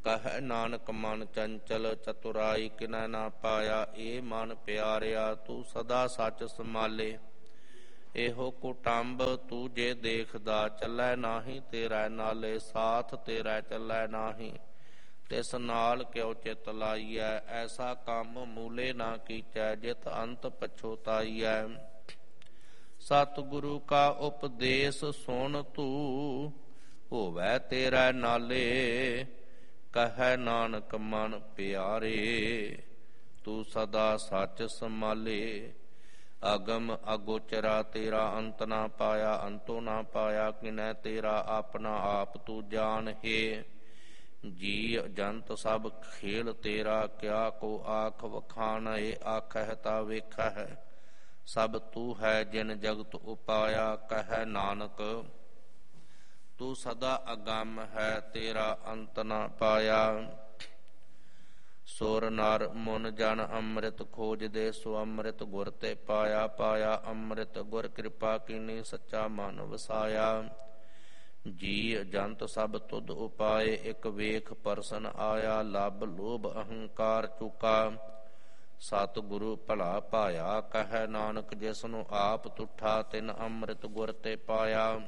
ਕਹਿ ਨਾਨਕ ਮਨ ਚੰਚਲ ਚਤੁਰਾਈ ਕਿਨੈ ਨਾ ਪਾਇਆ, ਏ ਮਨ ਪਿਆਰਿਆ ਤੂੰ ਸਦਾ ਸੱਚ ਸੰਭਾਲੇ। ਇਹੋ ਕੁਟੰਬ ਤੂੰ ਜੇ ਦੇਖਦਾ, ਚੱਲੈ ਨਾਹੀ ਤੇਰਾ ਨਾਲੇ, ਸਾਥ ਤੇਰਾ ਚੱਲੈ ਨਾਹੀ ਤਿਸ ਨਾਲ ਕਿਉ ਚਿਤ ਲਾਈਐ। ਐਸਾ ਕੰਮ ਮੂਲੇ ਨਾ ਕੀਚੈ, ਜਿਤ ਅੰਤ ਪਛੋਤਾਈਐ। ਸਤਿਗੁਰੂ ਕਾ ਉਪਦੇਸ਼ ਸੁਣ ਤੂੰ, ਹੋਵੈ ਤੇਰਾ ਨਾਲੇ। ਕਹਿ ਨਾਨਕ ਮਨ ਪਿਆਰੇ, ਤੂੰ ਸਦਾ ਸੱਚ ਸੰਭਾਲੇ। ਅਗਮ ਅਗੋਚਰਾ ਤੇਰਾ ਅੰਤ ਨਾ ਪਾਇਆ, ਅੰਤੋ ਨਾ ਪਾਇਆ ਕਿਨੈ ਤੇਰਾ ਆਪਣਾ ਆਪ ਤੂੰ ਜਾਣ ਹੈ। ਜੀ ਜੰਤ ਸਭ ਖੇਲ ਤੇਰਾ, ਕਿਆ ਕੋ ਆਖ ਵਖਾਣ। ਏ ਆਖਹਿ ਤਾ ਵੇਖਹਿ, ਸਭ ਤੂੰ ਹੈ ਜਿਨ ਜਗਤ ਉਪਾਇਆ। ਕਹਿ ਨਾਨਕ ਤੂੰ ਸਦਾ ਅਗੰਮ ਹੈ, ਤੇਰਾ ਅੰਤ ਨਾ ਪਾਇਆ। ਸੁਰ ਨਰ ਮੁਨ ਜਨ ਅੰਮ੍ਰਿਤ ਖੋਜਦੇ, ਸੋ ਅੰਮ੍ਰਿਤ ਗੁਰ ਤੇ ਪਾਇਆ। ਪਾਇਆ ਅੰਮ੍ਰਿਤ ਗੁਰ ਕਿਰਪਾ ਕੀਨੀ, ਸੱਚਾ ਮਨ ਵਸਾਇਆ। ਜੀ ਜੰਤ ਸਭ ਤੁਧ ਉਪਾਏ, ਇਕ ਵੇਖ ਪਰਸਨ ਆਇਆ। ਲੱਭ ਲੋਭ ਅਹੰਕਾਰ ਚੁਕਾ, ਸਤਿਗੁਰੂ ਭਲਾ ਪਾਇਆ। ਕਹਿ ਨਾਨਕ ਜਿਸਨੂੰ ਆਪ ਤੁਠਾ, ਤਿਨ ਅੰਮ੍ਰਿਤ ਗੁਰ ਤੇ ਪਾਇਆ।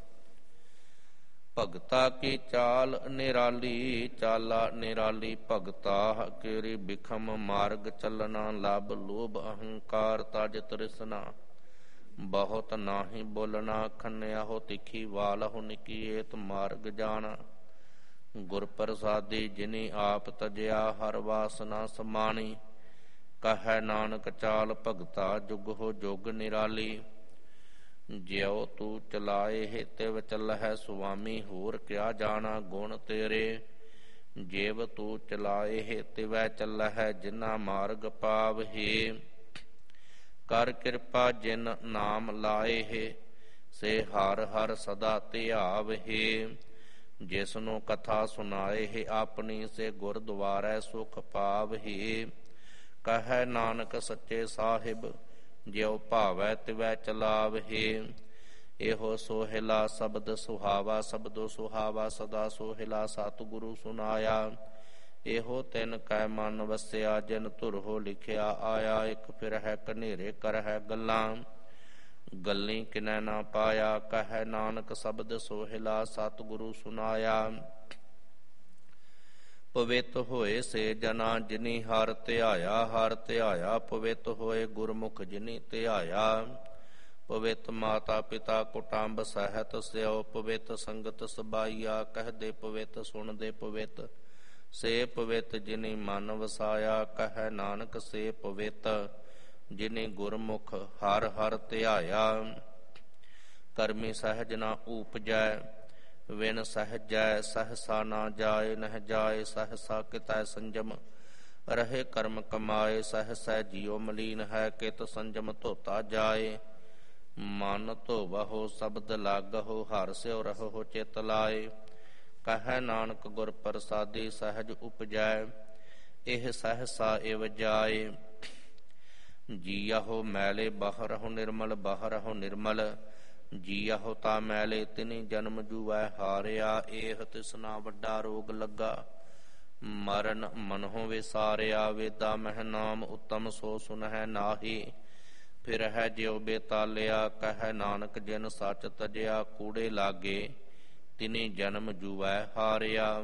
ਭਗਤਾ ਕੀ ਚਾਲ ਨਿਰਾਲੀ, ਚਾਲਾ ਨਿਰਾਲੀ ਭਗਤਾ। ਕੇਰੀ ਬਿਖਮ ਮਾਰਗ ਚੱਲਣਾ, ਲੱਭ ਲੋਭ ਅਹੰਕਾਰ ਤਜ ਤ੍ਰਿਸ਼ਨਾ। ਬਹੁਤ ਨਾਹੀ ਬੋਲਣਾ, ਖੰਨਿਆ ਹੋ ਤਿੱਖੀ ਵਾਲ ਹੋ ਨਿਕੀਏਤ ਮਾਰਗ ਜਾਣਾ। ਗੁਰ ਪ੍ਰਸਾਦੀ ਜਿਨੀ ਆਪ ਤਜਿਆ, ਹਰ ਵਾਸਨਾ ਸਮਾਣੀ। ਕਹਿ ਨਾਨਕ ਚਾਲ ਭਗਤਾ, ਜੁਗ ਹੋ ਜੁਗ ਨਿਰਾਲੀ। ਜਿਉ ਤੂੰ ਚਲਾਏ ਹੈ ਤਿਵ ਚੱਲਹਿ, ਸੁਆਮੀ ਹੋਰ ਕਿਆ ਜਾਣਾ ਗੁਣ ਤੇਰੇ। ਜਿਵ ਤੂੰ ਚਲਾਏ ਹੈ ਤਿਵੈ ਚੱਲਹਿ, ਜਿਨਾ ਮਾਰਗ ਪਾਵਹਿ। ਕਰ ਕਿਰਪਾ ਜਿਨ ਨਾਮ ਲਾਏ ਹੈ, ਸੇ ਹਰ ਹਰ ਸਦਾ ਧਿਆਵਹਿ। ਜਿਸਨੂੰ ਕਥਾ ਸੁਨਾਏ ਹੈ ਆਪਣੀ, ਸੇ ਗੁਰਦੁਆਰੈ ਸੁਖ ਪਾਵਹਿ। ਕਹਿ ਨਾਨਕ ਸੱਚੇ ਸਾਹਿਬ, ਜਿਉ ਭਾਵੈ ਤਿਵੈ ਚਲਾਵਹਿ। ਇਹੋ ਸੋਹਿਲਾ ਸ਼ਬਦ ਸੁਹਾਵਾ, ਸ਼ਬਦੋ ਸੁਹਾਵਾ ਸਦਾ ਸੋਹਿਲਾ। ਸਤਿਗੁਰੂ ਸੁਨਾਇਆ, ਇਹੋ ਤਿਨ ਕੈ ਮਨ ਵਸਿਆ। ਜਿਨ ਧੁਰਹੋ ਲਿਖਿਆ ਆਇਆ, ਇਕ ਫਿਰ ਹੈ ਕਨੇਰੇ ਕਰ ਹੈ ਗੱਲਾਂ। ਗੱਲੀ ਕਿਨੈ ਨਾ ਪਾਇਆ, ਕਹਿ ਨਾਨਕ ਸ਼ਬਦ ਸੋਹਿਲਾ। ਸਤਿਗੁਰੂ ਸੁਨਾਇਆ, ਪਵਿੱਤ ਹੋਏ ਸੇ ਜਨਾ, ਜਿਨੀ ਹਰ ਧਿਆਇਆ। ਹਰ ਧਿਆਇਆ ਪਵਿੱਤ ਹੋਏ, ਗੁਰਮੁਖ ਜਿਨੀ ਧਿਆਇਆ। ਪਵਿੱਤ ਮਾਤਾ ਪਿਤਾ ਕੁਟੰਬ ਸਹਿਤ ਸਿਓ, ਪਵਿੱਤ ਸੰਗਤ ਸਬਾਈਆ। ਕਹਦੇ ਪਵਿੱਤ ਸੁਣਦੇ ਪਵਿੱਤ, ਸੇ ਪਵਿੱਤ ਜਿਨੀ ਮਨ ਵਸਾਇਆ। ਕਹਿ ਨਾਨਕ ਸੇ ਪਵਿੱਤ, ਜਿਨੀ ਗੁਰਮੁਖ ਹਰ ਹਰ ਧਿਆਇਆ। ਕਰਮੀ ਸਹਿਜ ਨਾ ਊਪਜੈ, ਵਿਨ ਸਹਜੈ ਸਹਸਾ ਨਾ ਜਾਏ। ਨਹ ਜਾਏ ਸਹਸਾ ਕਿਤੈ ਸੰਜਮ, ਰਹੇ ਕਰਮ ਕਮਾਏ। ਸਹਸੈ ਜੀਉ ਮਲੀਨ ਹੈ, ਕਿਤ ਸੰਜਮ ਧੋਤਾ ਜਾਏ। ਮਨ ਧੋਵਹੁ ਸ਼ਬਦ ਲਾਗਹੁ, ਹਰਿ ਸਿਉ ਰਹੋ ਚਿਤ ਲਾਏ। ਕਹਿ ਨਾਨਕ ਗੁਰ ਪ੍ਰਸਾਦੀ, ਸਹਿਜ ਉਪਜੈ ਇਹ ਸਹਸਾ ਇਵ ਜਾਏ। ਜੀਆਹੋ ਮੈਲੇ ਬਾਹਰਹੁ ਨਿਰਮਲ, ਬਾਹਰਹੁ ਨਿਰਮਲ। ਜੀਆਹੋ ਤਾ ਮੈਲੇ, ਤਿਨੀ ਜਨਮ ਜੂਐ ਹਾਰਿਆ। ਇਹ ਤਿਸਨਾ ਵੱਡਾ ਰੋਗ ਲੱਗਾ, ਮਰਨ ਮਨਹੁ ਵਿਸਾਰਿਆ। ਵੇਦਾ ਮਹਿ ਨਾਮ ਉਤਮ, ਸੋ ਸੁਨਹਿ ਨਾਹੀ। ਫਿਰ ਹੈ ਜਿਉ ਬੇਤਾਲਿਆ। ਕਹਿ ਨਾਨਕ ਜਿਨ ਸੱਚ ਤਜਿਆ, ਕੂੜੇ ਲਾਗੇ ਤਿਨੀ ਜਨਮ ਜੂਐ ਹਾਰਿਆ।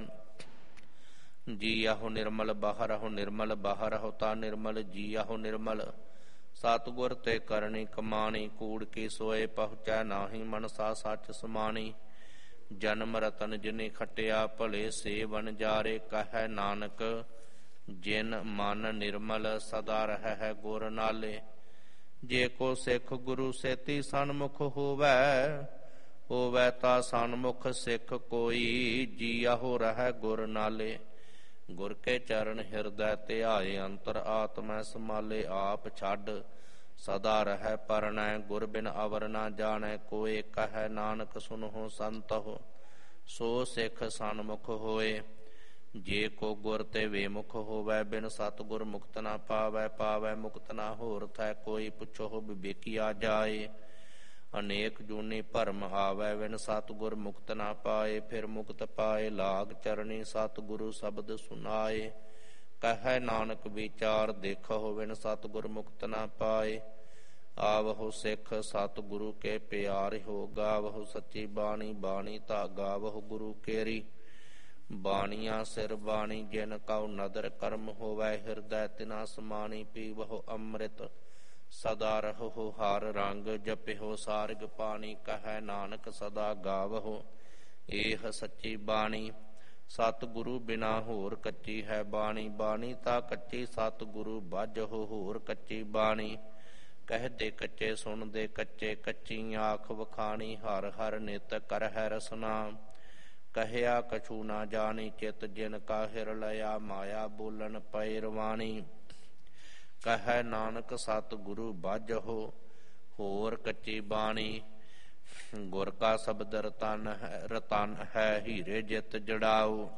ਜੀਆਹੋ ਨਿਰਮਲ, ਬਾਹਰਹੁ ਨਿਰਮਲ। ਬਾਹਰਹੁ ਤਾ ਨਿਰਮਲ, ਜੀਆਹੋ ਨਿਰਮਲ। ਸਤਿਗੁਰ ਤੇ ਕਰਨੀ ਕਮਾਣੀ, ਕੂੜ ਕੀ ਸੋਏ ਪਹੁੰਚੈ ਨਾਹੀ। ਮਨਸਾ ਸੱਚ ਸਮਾਣੀ, ਜਨਮ ਰਤਨ ਜਿਨੀ ਖਟਿਆ, ਭਲੇ ਸੇ ਵਣਜਾਰੇ। ਕਹਿ ਨਾਨਕ ਜਿਨ ਮਨ ਨਿਰਮਲ, ਸਦਾ ਰਹਿ ਗੁਰ ਨਾਲੇ। ਜੇ ਕੋ ਸਿੱਖ ਗੁਰੂ ਸੇਤੀ ਸਨਮੁਖ ਹੋਵੈ, ਹੋਵੈ ਤਾ ਸਨਮੁਖ ਸਿੱਖ ਕੋਈ। ਜੀਆਹੋ ਰਹਿ ਗੁਰ ਨਾਲੇ। ਗੁਰ ਕੇ ਚਰਨ ਹਿਰਦੈ ਧਿਆਏ, ਅੰਤਰ ਆਤਮੈ ਸਮਾਲੇ। ਆਪ ਛੱਡ ਸਦਾ ਰਹਿ ਪਰਣੈ, ਗੁਰ ਬਿਨ ਅਵਰ ਨਾ ਜਾਣੈ ਕੋਇ। ਕਹਿ ਨਾਨਕ ਸੁਨਹੁ ਸੰਤਹੁ, ਸੋ ਸਿੱਖ ਸਨਮੁਖ ਹੋਏ। ਜੇ ਕੋ ਗੁਰ ਤੇ ਵੇਮੁਖ ਹੋਵੈ, ਬਿਨ ਸਤਿਗੁਰ ਮੁਕਤ ਨਾ ਪਾਵੈ। ਪਾਵੈ ਮੁਕਤ ਨਾ ਹੋਰ ਥੈ ਕੋਈ, ਪੁੱਛੋ ਵਿਵੇਕੀਆ ਜਾਏ। ਅਨੇਕ ਜੂਨੀ ਭਰਮ ਆਵੈ ਵਿਨ ਸਤਿਗੁਰ ਮੁਕਤ ਨਾ ਪਾਏ। ਫਿਰ ਮੁਕਤ ਪਾਏ ਲਾਗ ਚਰਣੀ ਸਤਿਗੁਰੂ ਸ਼ਬਦ ਸੁਨਾਏ। ਕਹੈ ਨਾਨਕ ਵਿਚਾਰ ਦੇਖਹੁ ਵਿਨ ਸਤਿਗੁਰ ਮੁਕਤ ਨਾ ਪਾਏ। ਆਵਹੁ ਸਿੱਖ ਸਤਿਗੁਰੂ ਕੇ ਪਿਆਰਿਓ ਗਾਵਹੁ ਸੱਚੀ ਬਾਣੀ ਬਾਣੀ ਤਾਂ ਗਾਵਹੁ ਗੁਰੂ ਕੇਰੀ। ਬਾਣੀਆਂ ਸਿਰ ਬਾਣੀ ਜਿਨ ਕਉ ਨਦਰ ਕਰਮ ਹੋਵੈ ਹਿਰਦੈ ਤਿਨਾ ਸਮਾਣੀ। ਪੀਵਹੁ ਅੰਮ੍ਰਿਤ ਸਦਾ ਰਹੋ ਹਰ ਰੰਗ ਜਪਿਓ ਸਾਰਗ ਪਾਣੀ। ਕਹੈ ਨਾਨਕ ਸਦਾ ਗਾਵਹੁ ਏਹ ਸੱਚੀ ਬਾਣੀ। ਸਤਿਗੁਰੂ ਬਿਨਾ ਹੋਰ ਕੱਚੀ ਹੈ ਬਾਣੀ। ਬਾਣੀ ਤਾਂ ਕੱਚੀ ਸਤਿਗੁਰੂ ਬਾਝਹੁ ਹੋਰ ਕੱਚੀ ਬਾਣੀ। ਕਹਦੇ ਕੱਚੇ ਸੁਣਦੇ ਕੱਚੇ ਕੱਚੀ ਆਖ ਵਖਾਣੀ। ਹਰ ਹਰ ਨਿਤ ਕਰਹਿ ਰਸਨਾ ਕਹਿਆ ਕਛੂ ਨਾ ਜਾਣੀ। ਚਿਤ ਜਿਨ ਕਾ ਹਿਰ ਲਿਆ ਮਾਇਆ ਬੋਲਣ ਪਏ ਰਵਾਣੀ। ਕਹੈ ਨਾਨਕ ਸਤਿਗੁਰੂ ਬਾਝਹੁ ਹੋਰ ਕੱਚੀ ਬਾਣੀ। ਗੁਰ ਕਾ ਸ਼ਬਦ ਰਤਨ ਹੈ ਰਤਨ ਹੈ ਹੀਰੇ ਜਿਤ ਜੜਾਓ।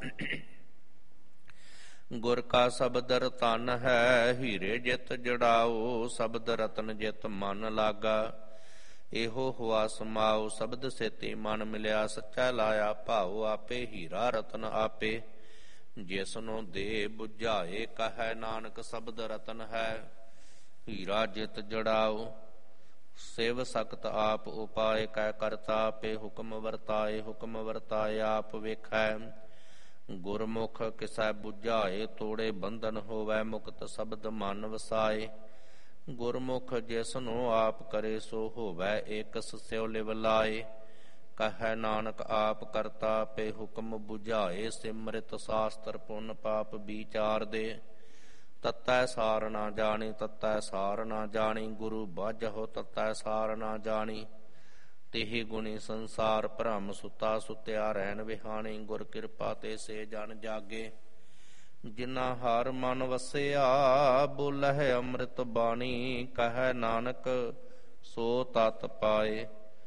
ਗੁਰ ਕਾ ਸ਼ਬਦ ਰਤਨ ਹੈ ਹੀਰੇ ਜਿਤ ਜੜਾਓ। ਸ਼ਬਦ ਰਤਨ ਜਿਤ ਮਨ ਲਾਗਾ ਇਹੋ ਹੁਆ ਸਮਾਓ। ਸ਼ਬਦ ਸੇਤੀ ਮਨ ਮਿਲਿਆ ਸੱਚਾ ਲਾਇਆ ਭਾਉ ਆਪੇ। ਹੀਰਾ ਰਤਨ ਆਪੇ ਜਿਸਨੂੰ ਦੇ ਬੁਝਾਏ। ਕਹੈ ਨਾਨਕ ਸ਼ਬਦ ਰਤਨ ਹੈ ਹੀਰਾ ਜਿਤ ਜੜਾਓ। ਸਿਵ ਸਖਤ ਆਪ ਉਪਾਏ ਕੈ ਕਰਤਾ ਆਪੇ। ਹੁਕਮ ਵਰਤਾਏ ਹੁਕਮ ਵਰਤਾਏ ਆਪ ਵੇਖੈ। ਗੁਰਮੁਖ ਕਿਸੈ ਬੁਝਾਏ ਤੋੜੇ ਬੰਧਨ ਹੋਵੈ ਮੁਕਤ ਸ਼ਬਦ ਮਨ ਵਸਾਏ। ਗੁਰਮੁਖ ਜਿਸਨੂੰ ਆਪ ਕਰੇ ਸੋ ਹੋਵੈ ਏਕਸ ਸਿਉ ਲਿਵ ਲਾਏ। ਕਹੈ ਨਾਨਕ ਆਪ ਕਰਤਾ ਆਪੇ ਹੁਕਮ ਬੁਝਾਏ। ਸਿਮਰਿਤ ਸ਼ਾਸਤਰ ਪੁੰਨ ਪਾਪ ਵਿਚਾਰ ਦੇ। ਤਤੈ ਸਾਰ ਨਾ ਜਾਣੀ ਤਤੈ ਸਾਰ ਨਾ ਜਾਣੀ। ਗੁਰੂ ਬਾਝਹੁ ਤਤੈ ਸਾਰ ਨਾ ਜਾਣੀ। ਤਿਹੀ ਗੁਣੀ ਸੰਸਾਰ ਭ੍ਰਮ ਸੁਤਾ ਸੁਤਿਆ ਰਹਿਣ ਵਿਹਾਣੀ। ਗੁਰ ਕਿਰਪਾ ਤੇ ਸੇ ਜਨ ਜਾਗੇ ਜਿਨਾ ਹਰ ਮਨ ਵਸਿਆ। ਬੋਲਹਿ ਅੰਮ੍ਰਿਤ ਬਾਣੀ ਕਹੈ ਨਾਨਕ ਸੋ ਤਤ ਪਾਏ।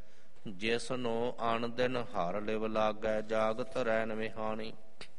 ਜਿਸਨੂੰ ਅਨ ਦਿਨ ਹਰ ਲਿਵ ਲਾਗੈ ਜਾਗਤ ਰਹਿਣ ਵਿਹਾਣੀ।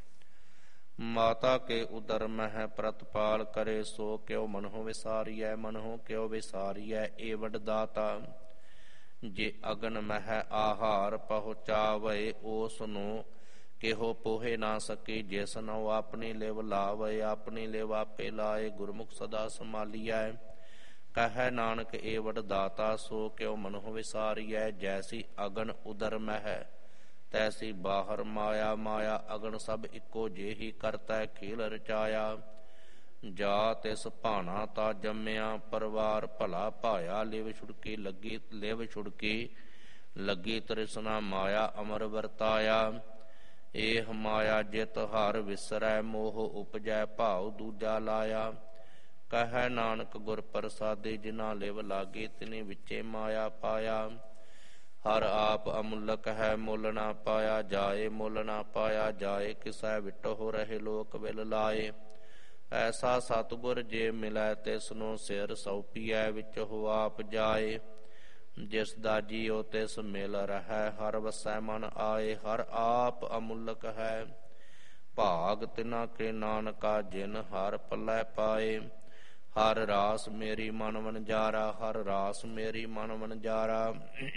ਮਾਤਾ ਕੇ ਉਦਰ ਮਹਿ ਪ੍ਰਤਪਾਲ ਕਰੇ ਸੋ ਕਿਉ ਮਨਹੁ ਵਿਸਾਰੀਐ। ਮਨਹੁ ਕਿਉ ਵਿਸਾਰੀਐ ਏ ਵਡ ਦਾਤਾ। ਜੇ ਅਗਨ ਮਹਿ ਆਹਾਰ ਪਹੁੰਚਾਵੇ ਉਸ ਨੂੰ ਕਿਹੋ ਪੋਹੇ ਨਾ ਸਕੀ। ਜਿਸ ਨੂੰ ਆਪਣੀ ਲਿਵ ਲਾਵੇ ਆਪਣੀ ਲਿਵ ਆਪੇ ਲਾਏ। ਗੁਰਮੁਖ ਸਦਾ ਸੰਭਾਲੀਐ ਕਹੈ ਨਾਨਕ ਏ ਵਡ ਦਾਤਾ। ਸੋ ਕਿਉ ਮਨਹੁ ਵਿਸਾਰੀਐ ਜੈਸੀ ਅਗਨ ਉਦਰ ਮਹਿ ਤੈਸੀ ਬਾਹਰ ਮਾਇਆ। ਮਾਇਆ ਅਗਨ ਸਭ ਇੱਕੋ ਜਿਹੀ ਕਰਤੈ ਖੇਲ ਰਚਾਇਆ। ਜਾ ਤਿਸ ਭਾਣਾ ਤਾ ਜੰਮਿਆ ਪਰਿਵਾਰ ਭਲਾ ਭਾਇਆ। ਲਿਵ ਛੁੜਕੀ ਲੱਗੀ ਲਿਵ ਛੁੜਕੀ ਲੱਗੀ ਤ੍ਰਿਸ਼ਨਾ ਮਾਇਆ ਅਮਰ ਵਰਤਾਇਆ। ਏਹ ਮਾਇਆ ਜਿਤ ਹਰ ਵਿਸਰੈ ਮੋਹ ਉਪਜੈ ਭਾਉ ਦੂਜਾ ਲਾਇਆ। ਕਹੈ ਨਾਨਕ ਗੁਰ ਪ੍ਰਸਾਦੇ ਜਿਨਾ ਲਿਵ ਲਾਗੇ ਤਿਨੇ ਵਿੱਚੇ ਮਾਇਆ ਪਾਇਆ। ਹਰ ਆਪ ਅਮੁੱਲਕ ਹੈ ਮੁੱਲ ਨਾ ਪਾਇਆ ਜਾਏ। ਮੁੱਲ ਨਾ ਪਾਇਆ ਜਾਏ ਕਿਸੈ ਵਿਟਹੁ ਰਹੇ ਲੋਕ ਵਿਲ ਲਾਏ। ਐਸਾ ਸਤਿਗੁਰ ਜੇ ਮਿਲੈ ਤਿਸਨੂੰ ਸਿਰ ਸੌਪੀਐ ਵਿੱਚ ਹੋ ਆਪ ਜਾਏ। ਜਿਸ ਦਾ ਜੀਉ ਤਿਸ ਮਿਲ ਰਹੈ ਹਰ ਵਸੈ ਮਨ ਆਏ। ਹਰ ਆਪ ਅਮੁੱਲਕ ਹੈ ਭਾਗ ਤਿਨਾ ਕੇ ਨਾਨਕਾ ਜਿਨ ਹਰ ਪੱਲੇ ਪਾਏ। ਹਰ ਰਾਸ ਮੇਰੀ ਮਨ ਵਣਜਾਰਾ ਹਰ ਰਾਸ ਮੇਰੀ ਮਨ ਵਣਜਾਰਾ।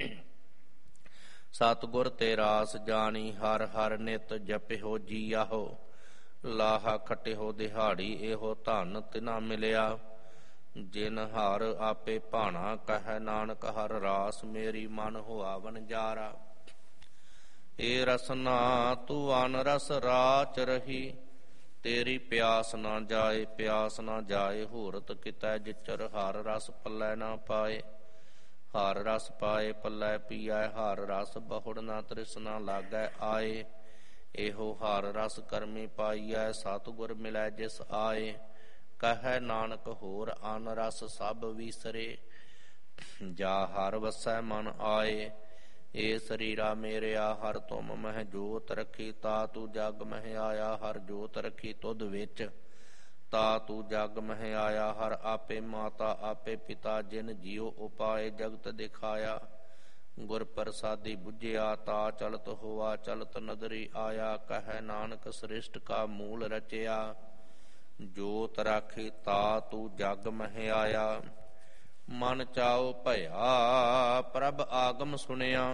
ਸਤਿਗੁਰ ਤੇ ਰਾਸ ਜਾਣੀ ਹਰ ਹਰ ਨਿਤ ਜਪਿਓ ਜੀਆਹੋ। ਲਾਹਾ ਖਟਿਓ ਦਿਹਾੜੀ ਇਹੋ ਧਨ ਤਿਨਾ ਮਿਲਿਆ। ਜਿਨ ਹਰ ਆਪੇ ਭਾਣਾ ਕਹੈ ਨਾਨਕ ਹਰ ਰਾਸ ਮੇਰੀ ਮਨ ਹੋਆ ਵਣਜਾਰਾ। ਏ ਰਸਨਾ ਤੂੰ ਅਨ ਰਸ ਰਾਚ ਰਹੀ ਤੇਰੀ ਪਿਆਸ ਨਾ ਜਾਏ ਪਿਆਸ ਨਾ ਜਾਏ। ਹੂਰਤ ਕਿਤੈ ਜਿਚਰ ਹਰ ਰਸ ਪੱਲੇ ਨਾ ਪਾਏ। ਹਰ ਰਸ ਪਾਏ ਪੱਲੇ ਪੀਐ ਹਰ ਰਸ ਬਹੁੜ ਨਾ ਤ੍ਰਿਸ਼ਨਾ ਲਾਗੈ ਆਏ। ਇਹੋ ਹਰ ਰਸ ਕਰਮੀ ਪਾਈਐ ਸਤਿਗੁਰ ਮਿਲੈ ਜਿਸ ਆਏ। ਕਹੈ ਨਾਨਕ ਹੋਰ ਅਨ ਰਸ ਸਭ ਵੀਸਰੇ ਜਾ ਹਰ ਵਸੈ ਮਨ ਆਏ। ਏ ਸਰੀਰਾ ਮੇਰਿਆ ਹਰ ਤੁਮ ਮਹਿ ਜੋਤ ਰੱਖੀ ਤਾ ਤੂੰ ਜਗ ਮਹਿ ਆਇਆ। ਹਰ ਜੋਤ ਰੱਖੀ ਤੁਧ ਵਿੱਚ ਤਾ ਤੂੰ ਜਗ ਮਹਿ ਆਇਆ। ਹਰ ਆਪੇ ਮਾਤਾ ਆਪੇ ਪਿਤਾ ਜਿਨ ਜੀਉ ਉਪਾਏ ਜਗਤ ਦਿਖਾਇਆ। ਗੁਰ ਪ੍ਰਸਾਦੀ ਬੁਝਿਆ ਤਾ ਚਲਤ ਹੋਆ ਚਲਤ ਨਦਰੀ ਆਇਆ। ਕਹੈ ਨਾਨਕ ਸ੍ਰਿਸ਼ਟ ਕਾ ਮੂਲ ਰਚਿਆ ਜੋਤ ਰਾਖੀ ਤਾ ਤੂੰ ਜਗ ਮਹਿ ਆਇਆ। ਮਨ ਚਾਉ ਭਇਆ ਪ੍ਰਭ ਆਗਮ ਸੁਣਿਆ।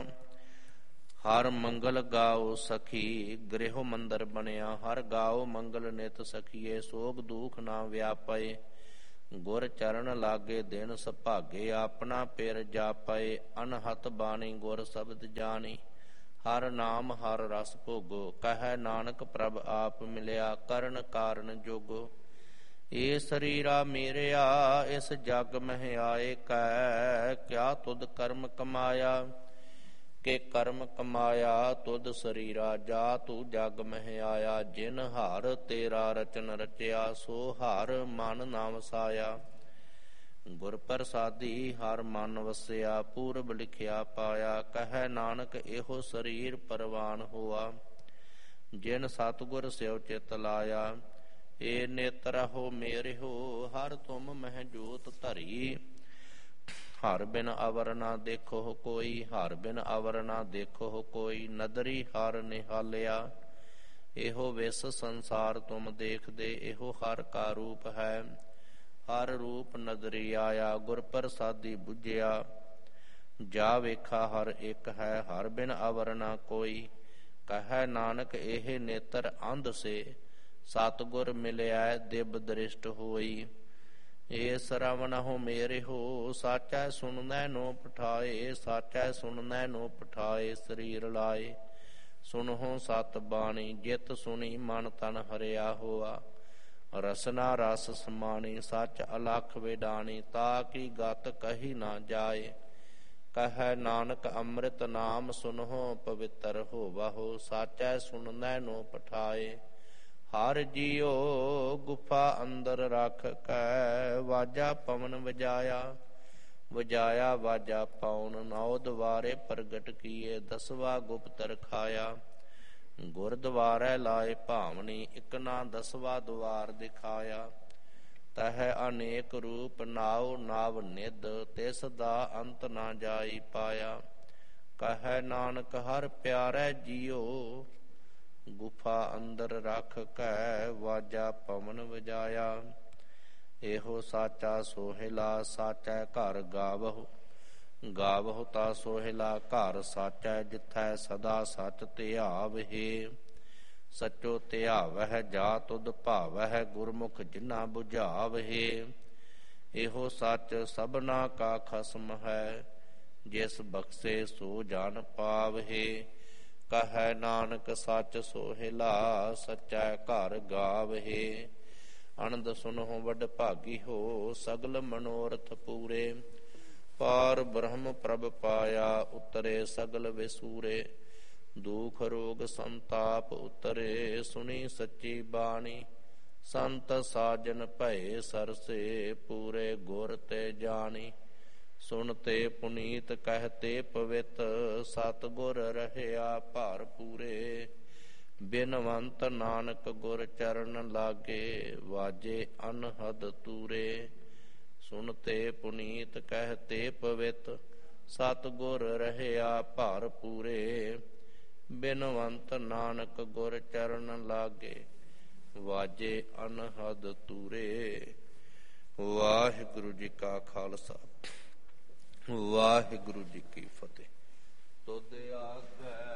ਹਰ ਮੰਗਲ ਗਾਓ ਸਖੀ ਗ੍ਰਹਿ ਮੰਦਰ ਬਣਿਆ। ਹਰ ਗਾਓ ਮੰਗਲ ਨਿਤ ਸਖੀਏ ਸੋਗ ਦੁਖ ਨਾ ਵਿਆਪਏ। ਗੁਰ ਚਰਨ ਲਾਗੇ ਦਿਨ ਸੁਭਾਗੇ ਆਪਣਾ ਪਿਰ ਜਾਪਏ। ਅਨਹਤ ਬਾਣੀ ਗੁਰ ਸ਼ਬਦ ਜਾਣੀ ਹਰ ਨਾਮ ਹਰ ਰਸ ਭੋਗੋ। ਕਹੈ ਨਾਨਕ ਪ੍ਰਭ ਆਪ ਮਿਲਿਆ ਕਰਨ ਕਾਰਨ ਜੋਗੋ। ਏ ਸਰੀਰਾ ਮੇਰਿਆ ਇਸ ਜਗ ਮਹਿ ਆਏ ਕੈ ਕਿਆ ਤੁਧ ਕਰਮ ਕਮਾਇਆ। ਕਿ ਕਰਮ ਕਮਾਇਆ ਤੁਧ ਸਰੀਰਾ ਜਾ ਤੂੰ ਜਗ ਮਹਿ ਆਇਆ। ਜਿਨ ਹਰ ਤੇਰਾ ਰਚਨ ਰਚਿਆ ਸੋ ਹਰ ਮਨ ਨਾ ਵਸਾਇਆ। ਗੁਰ ਪ੍ਰਸਾਦੀ ਹਰ ਮਨ ਵਸਿਆ ਪੂਰਬ ਲਿਖਿਆ ਪਾਇਆ। ਕਹੈ ਨਾਨਕ ਇਹੋ ਸਰੀਰ ਪਰਵਾਨ ਹੋਆ। ਜਿਨ ਸਤਿਗੁਰ ਸਿਉ ਚਿਤ ਲਾਇਆ। ਏ ਨੇਤਰਹੁ ਮੇਰਿਹੁ ਹਰ ਤੁਮ ਮਹਿ ਜੋਤ ਧਰੀ। ਹਰ ਬਿਨ ਅਵਰ ਨਾ ਦੇਖੋ ਕੋਈ ਹਰ ਬਿਨ ਅਵਰ ਨਾ ਦੇਖੋ ਕੋਈ। ਨਦਰੀ ਹਰ ਨਿਹਾਲਿਆ ਇਹੋ ਵਿਸ ਸੰਸਾਰ ਤੁਮ ਦੇਖਦੇ। ਇਹੋ ਹਰ ਕਾ ਰੂਪ ਹੈ ਹਰ ਰੂਪ ਨਦਰੀ ਆਇਆ। ਗੁਰ ਪ੍ਰਸਾਦੀ ਬੁਝਿਆ ਜਾ ਵੇਖਾ ਹਰ ਇੱਕ ਹੈ ਹਰ ਬਿਨ ਅਵਰ ਨਾ ਕੋਈ। ਕਹੈ ਨਾਨਕ ਇਹ ਨੇਤਰ ਅੰਧ ਸੇ ਸਤਿਗੁਰ ਮਿਲਿਆ ਦਿਵ ਦ੍ਰਿਸ਼ਟ ਹੋਈ। ਏ ਸਰਵਣਹੁ ਮੇਰਿਹੁ ਸਾਚੈ ਸੁਣਨੈ ਨੋ ਪਠਾਏ। ਸਾਚੈ ਸੁਣਨੈ ਨੋ ਪਠਾਏ ਸਰੀਰ ਲਾਏ। ਸੁਣਹੁ ਸਤ ਬਾਣੀ ਜਿਤ ਸੁਣੀ ਮਨ ਤਨ ਹਰਿਆ ਹੋਆ। ਰਸਨਾ ਰਸ ਸਮਾਣੀ ਸੱਚ ਅਲਖ ਵਿਡਾਣੀ। ਤਾ ਕੀ ਗਤ ਕਹੀ ਨਾ ਜਾਏ। ਕਹੈ ਨਾਨਕ ਅੰਮ੍ਰਿਤ ਨਾਮ ਸੁਨਹੁ ਪਵਿੱਤਰ ਹੋਵਹੁ। ਸਾਚੈ ਸੁਣਨੈ ਨੋ ਪਠਾਏ। ਹਰ ਜੀਉ ਗੁਫਾ ਅੰਦਰ ਰਖ ਕੈ ਵਾਜਾ ਪਵਨ ਵਜਾਇਆ। ਵਜਾਇਆ ਵਾਜਾ ਪਉਨ ਨੌ ਦੁਆਰੇ ਪ੍ਰਗਟ ਕੀਏ। ਦਸਵਾ ਗੁਪਤ ਰਖਾਇਆ। ਗੁਰਦੁਆਰੈ ਲਾਏ ਭਾਵਨੀ ਇਕ ਨਾ ਦਸਵਾ ਦੁਆਰ ਦਿਖਾਇਆ। ਤਹੈ ਅਨੇਕ ਰੂਪ ਨਾਉ ਨਾਵ ਨਿਧ ਤਿਸ ਦਾ ਅੰਤ ਨਾ ਜਾਈ ਪਾਇਆ। ਕਹੈ ਨਾਨਕ ਹਰ ਪਿਆਰੈ ਜੀਉ ਗੁਫਾ ਅੰਦਰ ਰਖ ਕੈ ਵਾਜਾ ਪਵਨ ਵਜਾਇਆ। ਇਹੋ ਸਾਚਾ ਸੋਹਿਲਾ ਸਾਚੈ ਘਰ ਗਾਵਹੁ। ਗਾਵਹੁ ਤਾ ਸੋਹਿਲਾ ਘਰ ਸਾਚੈ ਜਿਥੈ ਸਦਾ ਸਚ ਧਿਆਵਹਿ। ਸਚੋ ਧਿਆਵਹਿ ਜਾ ਤੁਧ ਭਾਵਹਿ ਗੁਰਮੁਖ ਜਿਨਾ ਬੁਝਾਵਹਿ। ਇਹੋ ਸੱਚ ਸਭਨਾ ਕਾ ਖਸਮ ਹੈ ਜਿਸ ਬਖਸ਼ੇ ਸੋ ਜਨ ਪਾਵਹਿ। ਕਹੈ ਨਾਨਕ ਸੱਚ ਸੋਹਿਲਾ ਸਚੈ ਘਰ ਗਾਵਹਿ। ਅਨੰਦ ਸੁਨਹੁ ਵਡ ਭਾਗੀ ਹੋ ਸਗਲ ਮਨੋਰਥ ਪੂਰੇ। ਪਾਰ ਬ੍ਰਹਮ ਪ੍ਰਭ ਪਾਇਆ ਉਤਰੇ ਸਗਲ ਵਿਸੂਰੇ। ਦੁਖ ਰੋਗ ਸੰਤਾਪ ਉਤਰੇ ਸੁਣੀ ਸੱਚੀ ਬਾਣੀ। ਸੰਤ ਸਾਜਨ ਭਏ ਸਰਸੇ ਪੂਰੇ ਗੁਰ ਤੇ ਜਾਣੀ। ਸੁਣਤੇ ਪੁਨੀਤ ਕਹਤੇ ਪਵਿੱਤ ਸਤਿਗੁਰ ਰਹਿਆ ਭਰ ਪੂਰੇ। ਬਿਨਵੰਤ ਨਾਨਕ ਗੁਰ ਚਰਨ ਲਾਗੇ ਵਾਜੇ ਅਨਹਦ ਤੂਰੇ। ਸੁਣਤੇ ਪੁਨੀਤ ਕਹਤੇ ਪਵਿੱਤ ਸਤਿਗੁਰ ਰਹਿਆ ਭਰ ਪੂਰੇ। ਬਿਨਵੰਤ ਨਾਨਕ ਗੁਰ ਚਰਨ ਲਾਗੇ ਵਾਜੇ ਅਨਹਦ ਤੂਰੇ। ਵਾਹਿਗੁਰੂ ਜੀ ਕਾ ਖਾਲਸਾ ਵਾਹਿਗੁਰੂ ਜੀ ਕੀ ਫਤਿਹ। ਤੁਧ ਆਗੈ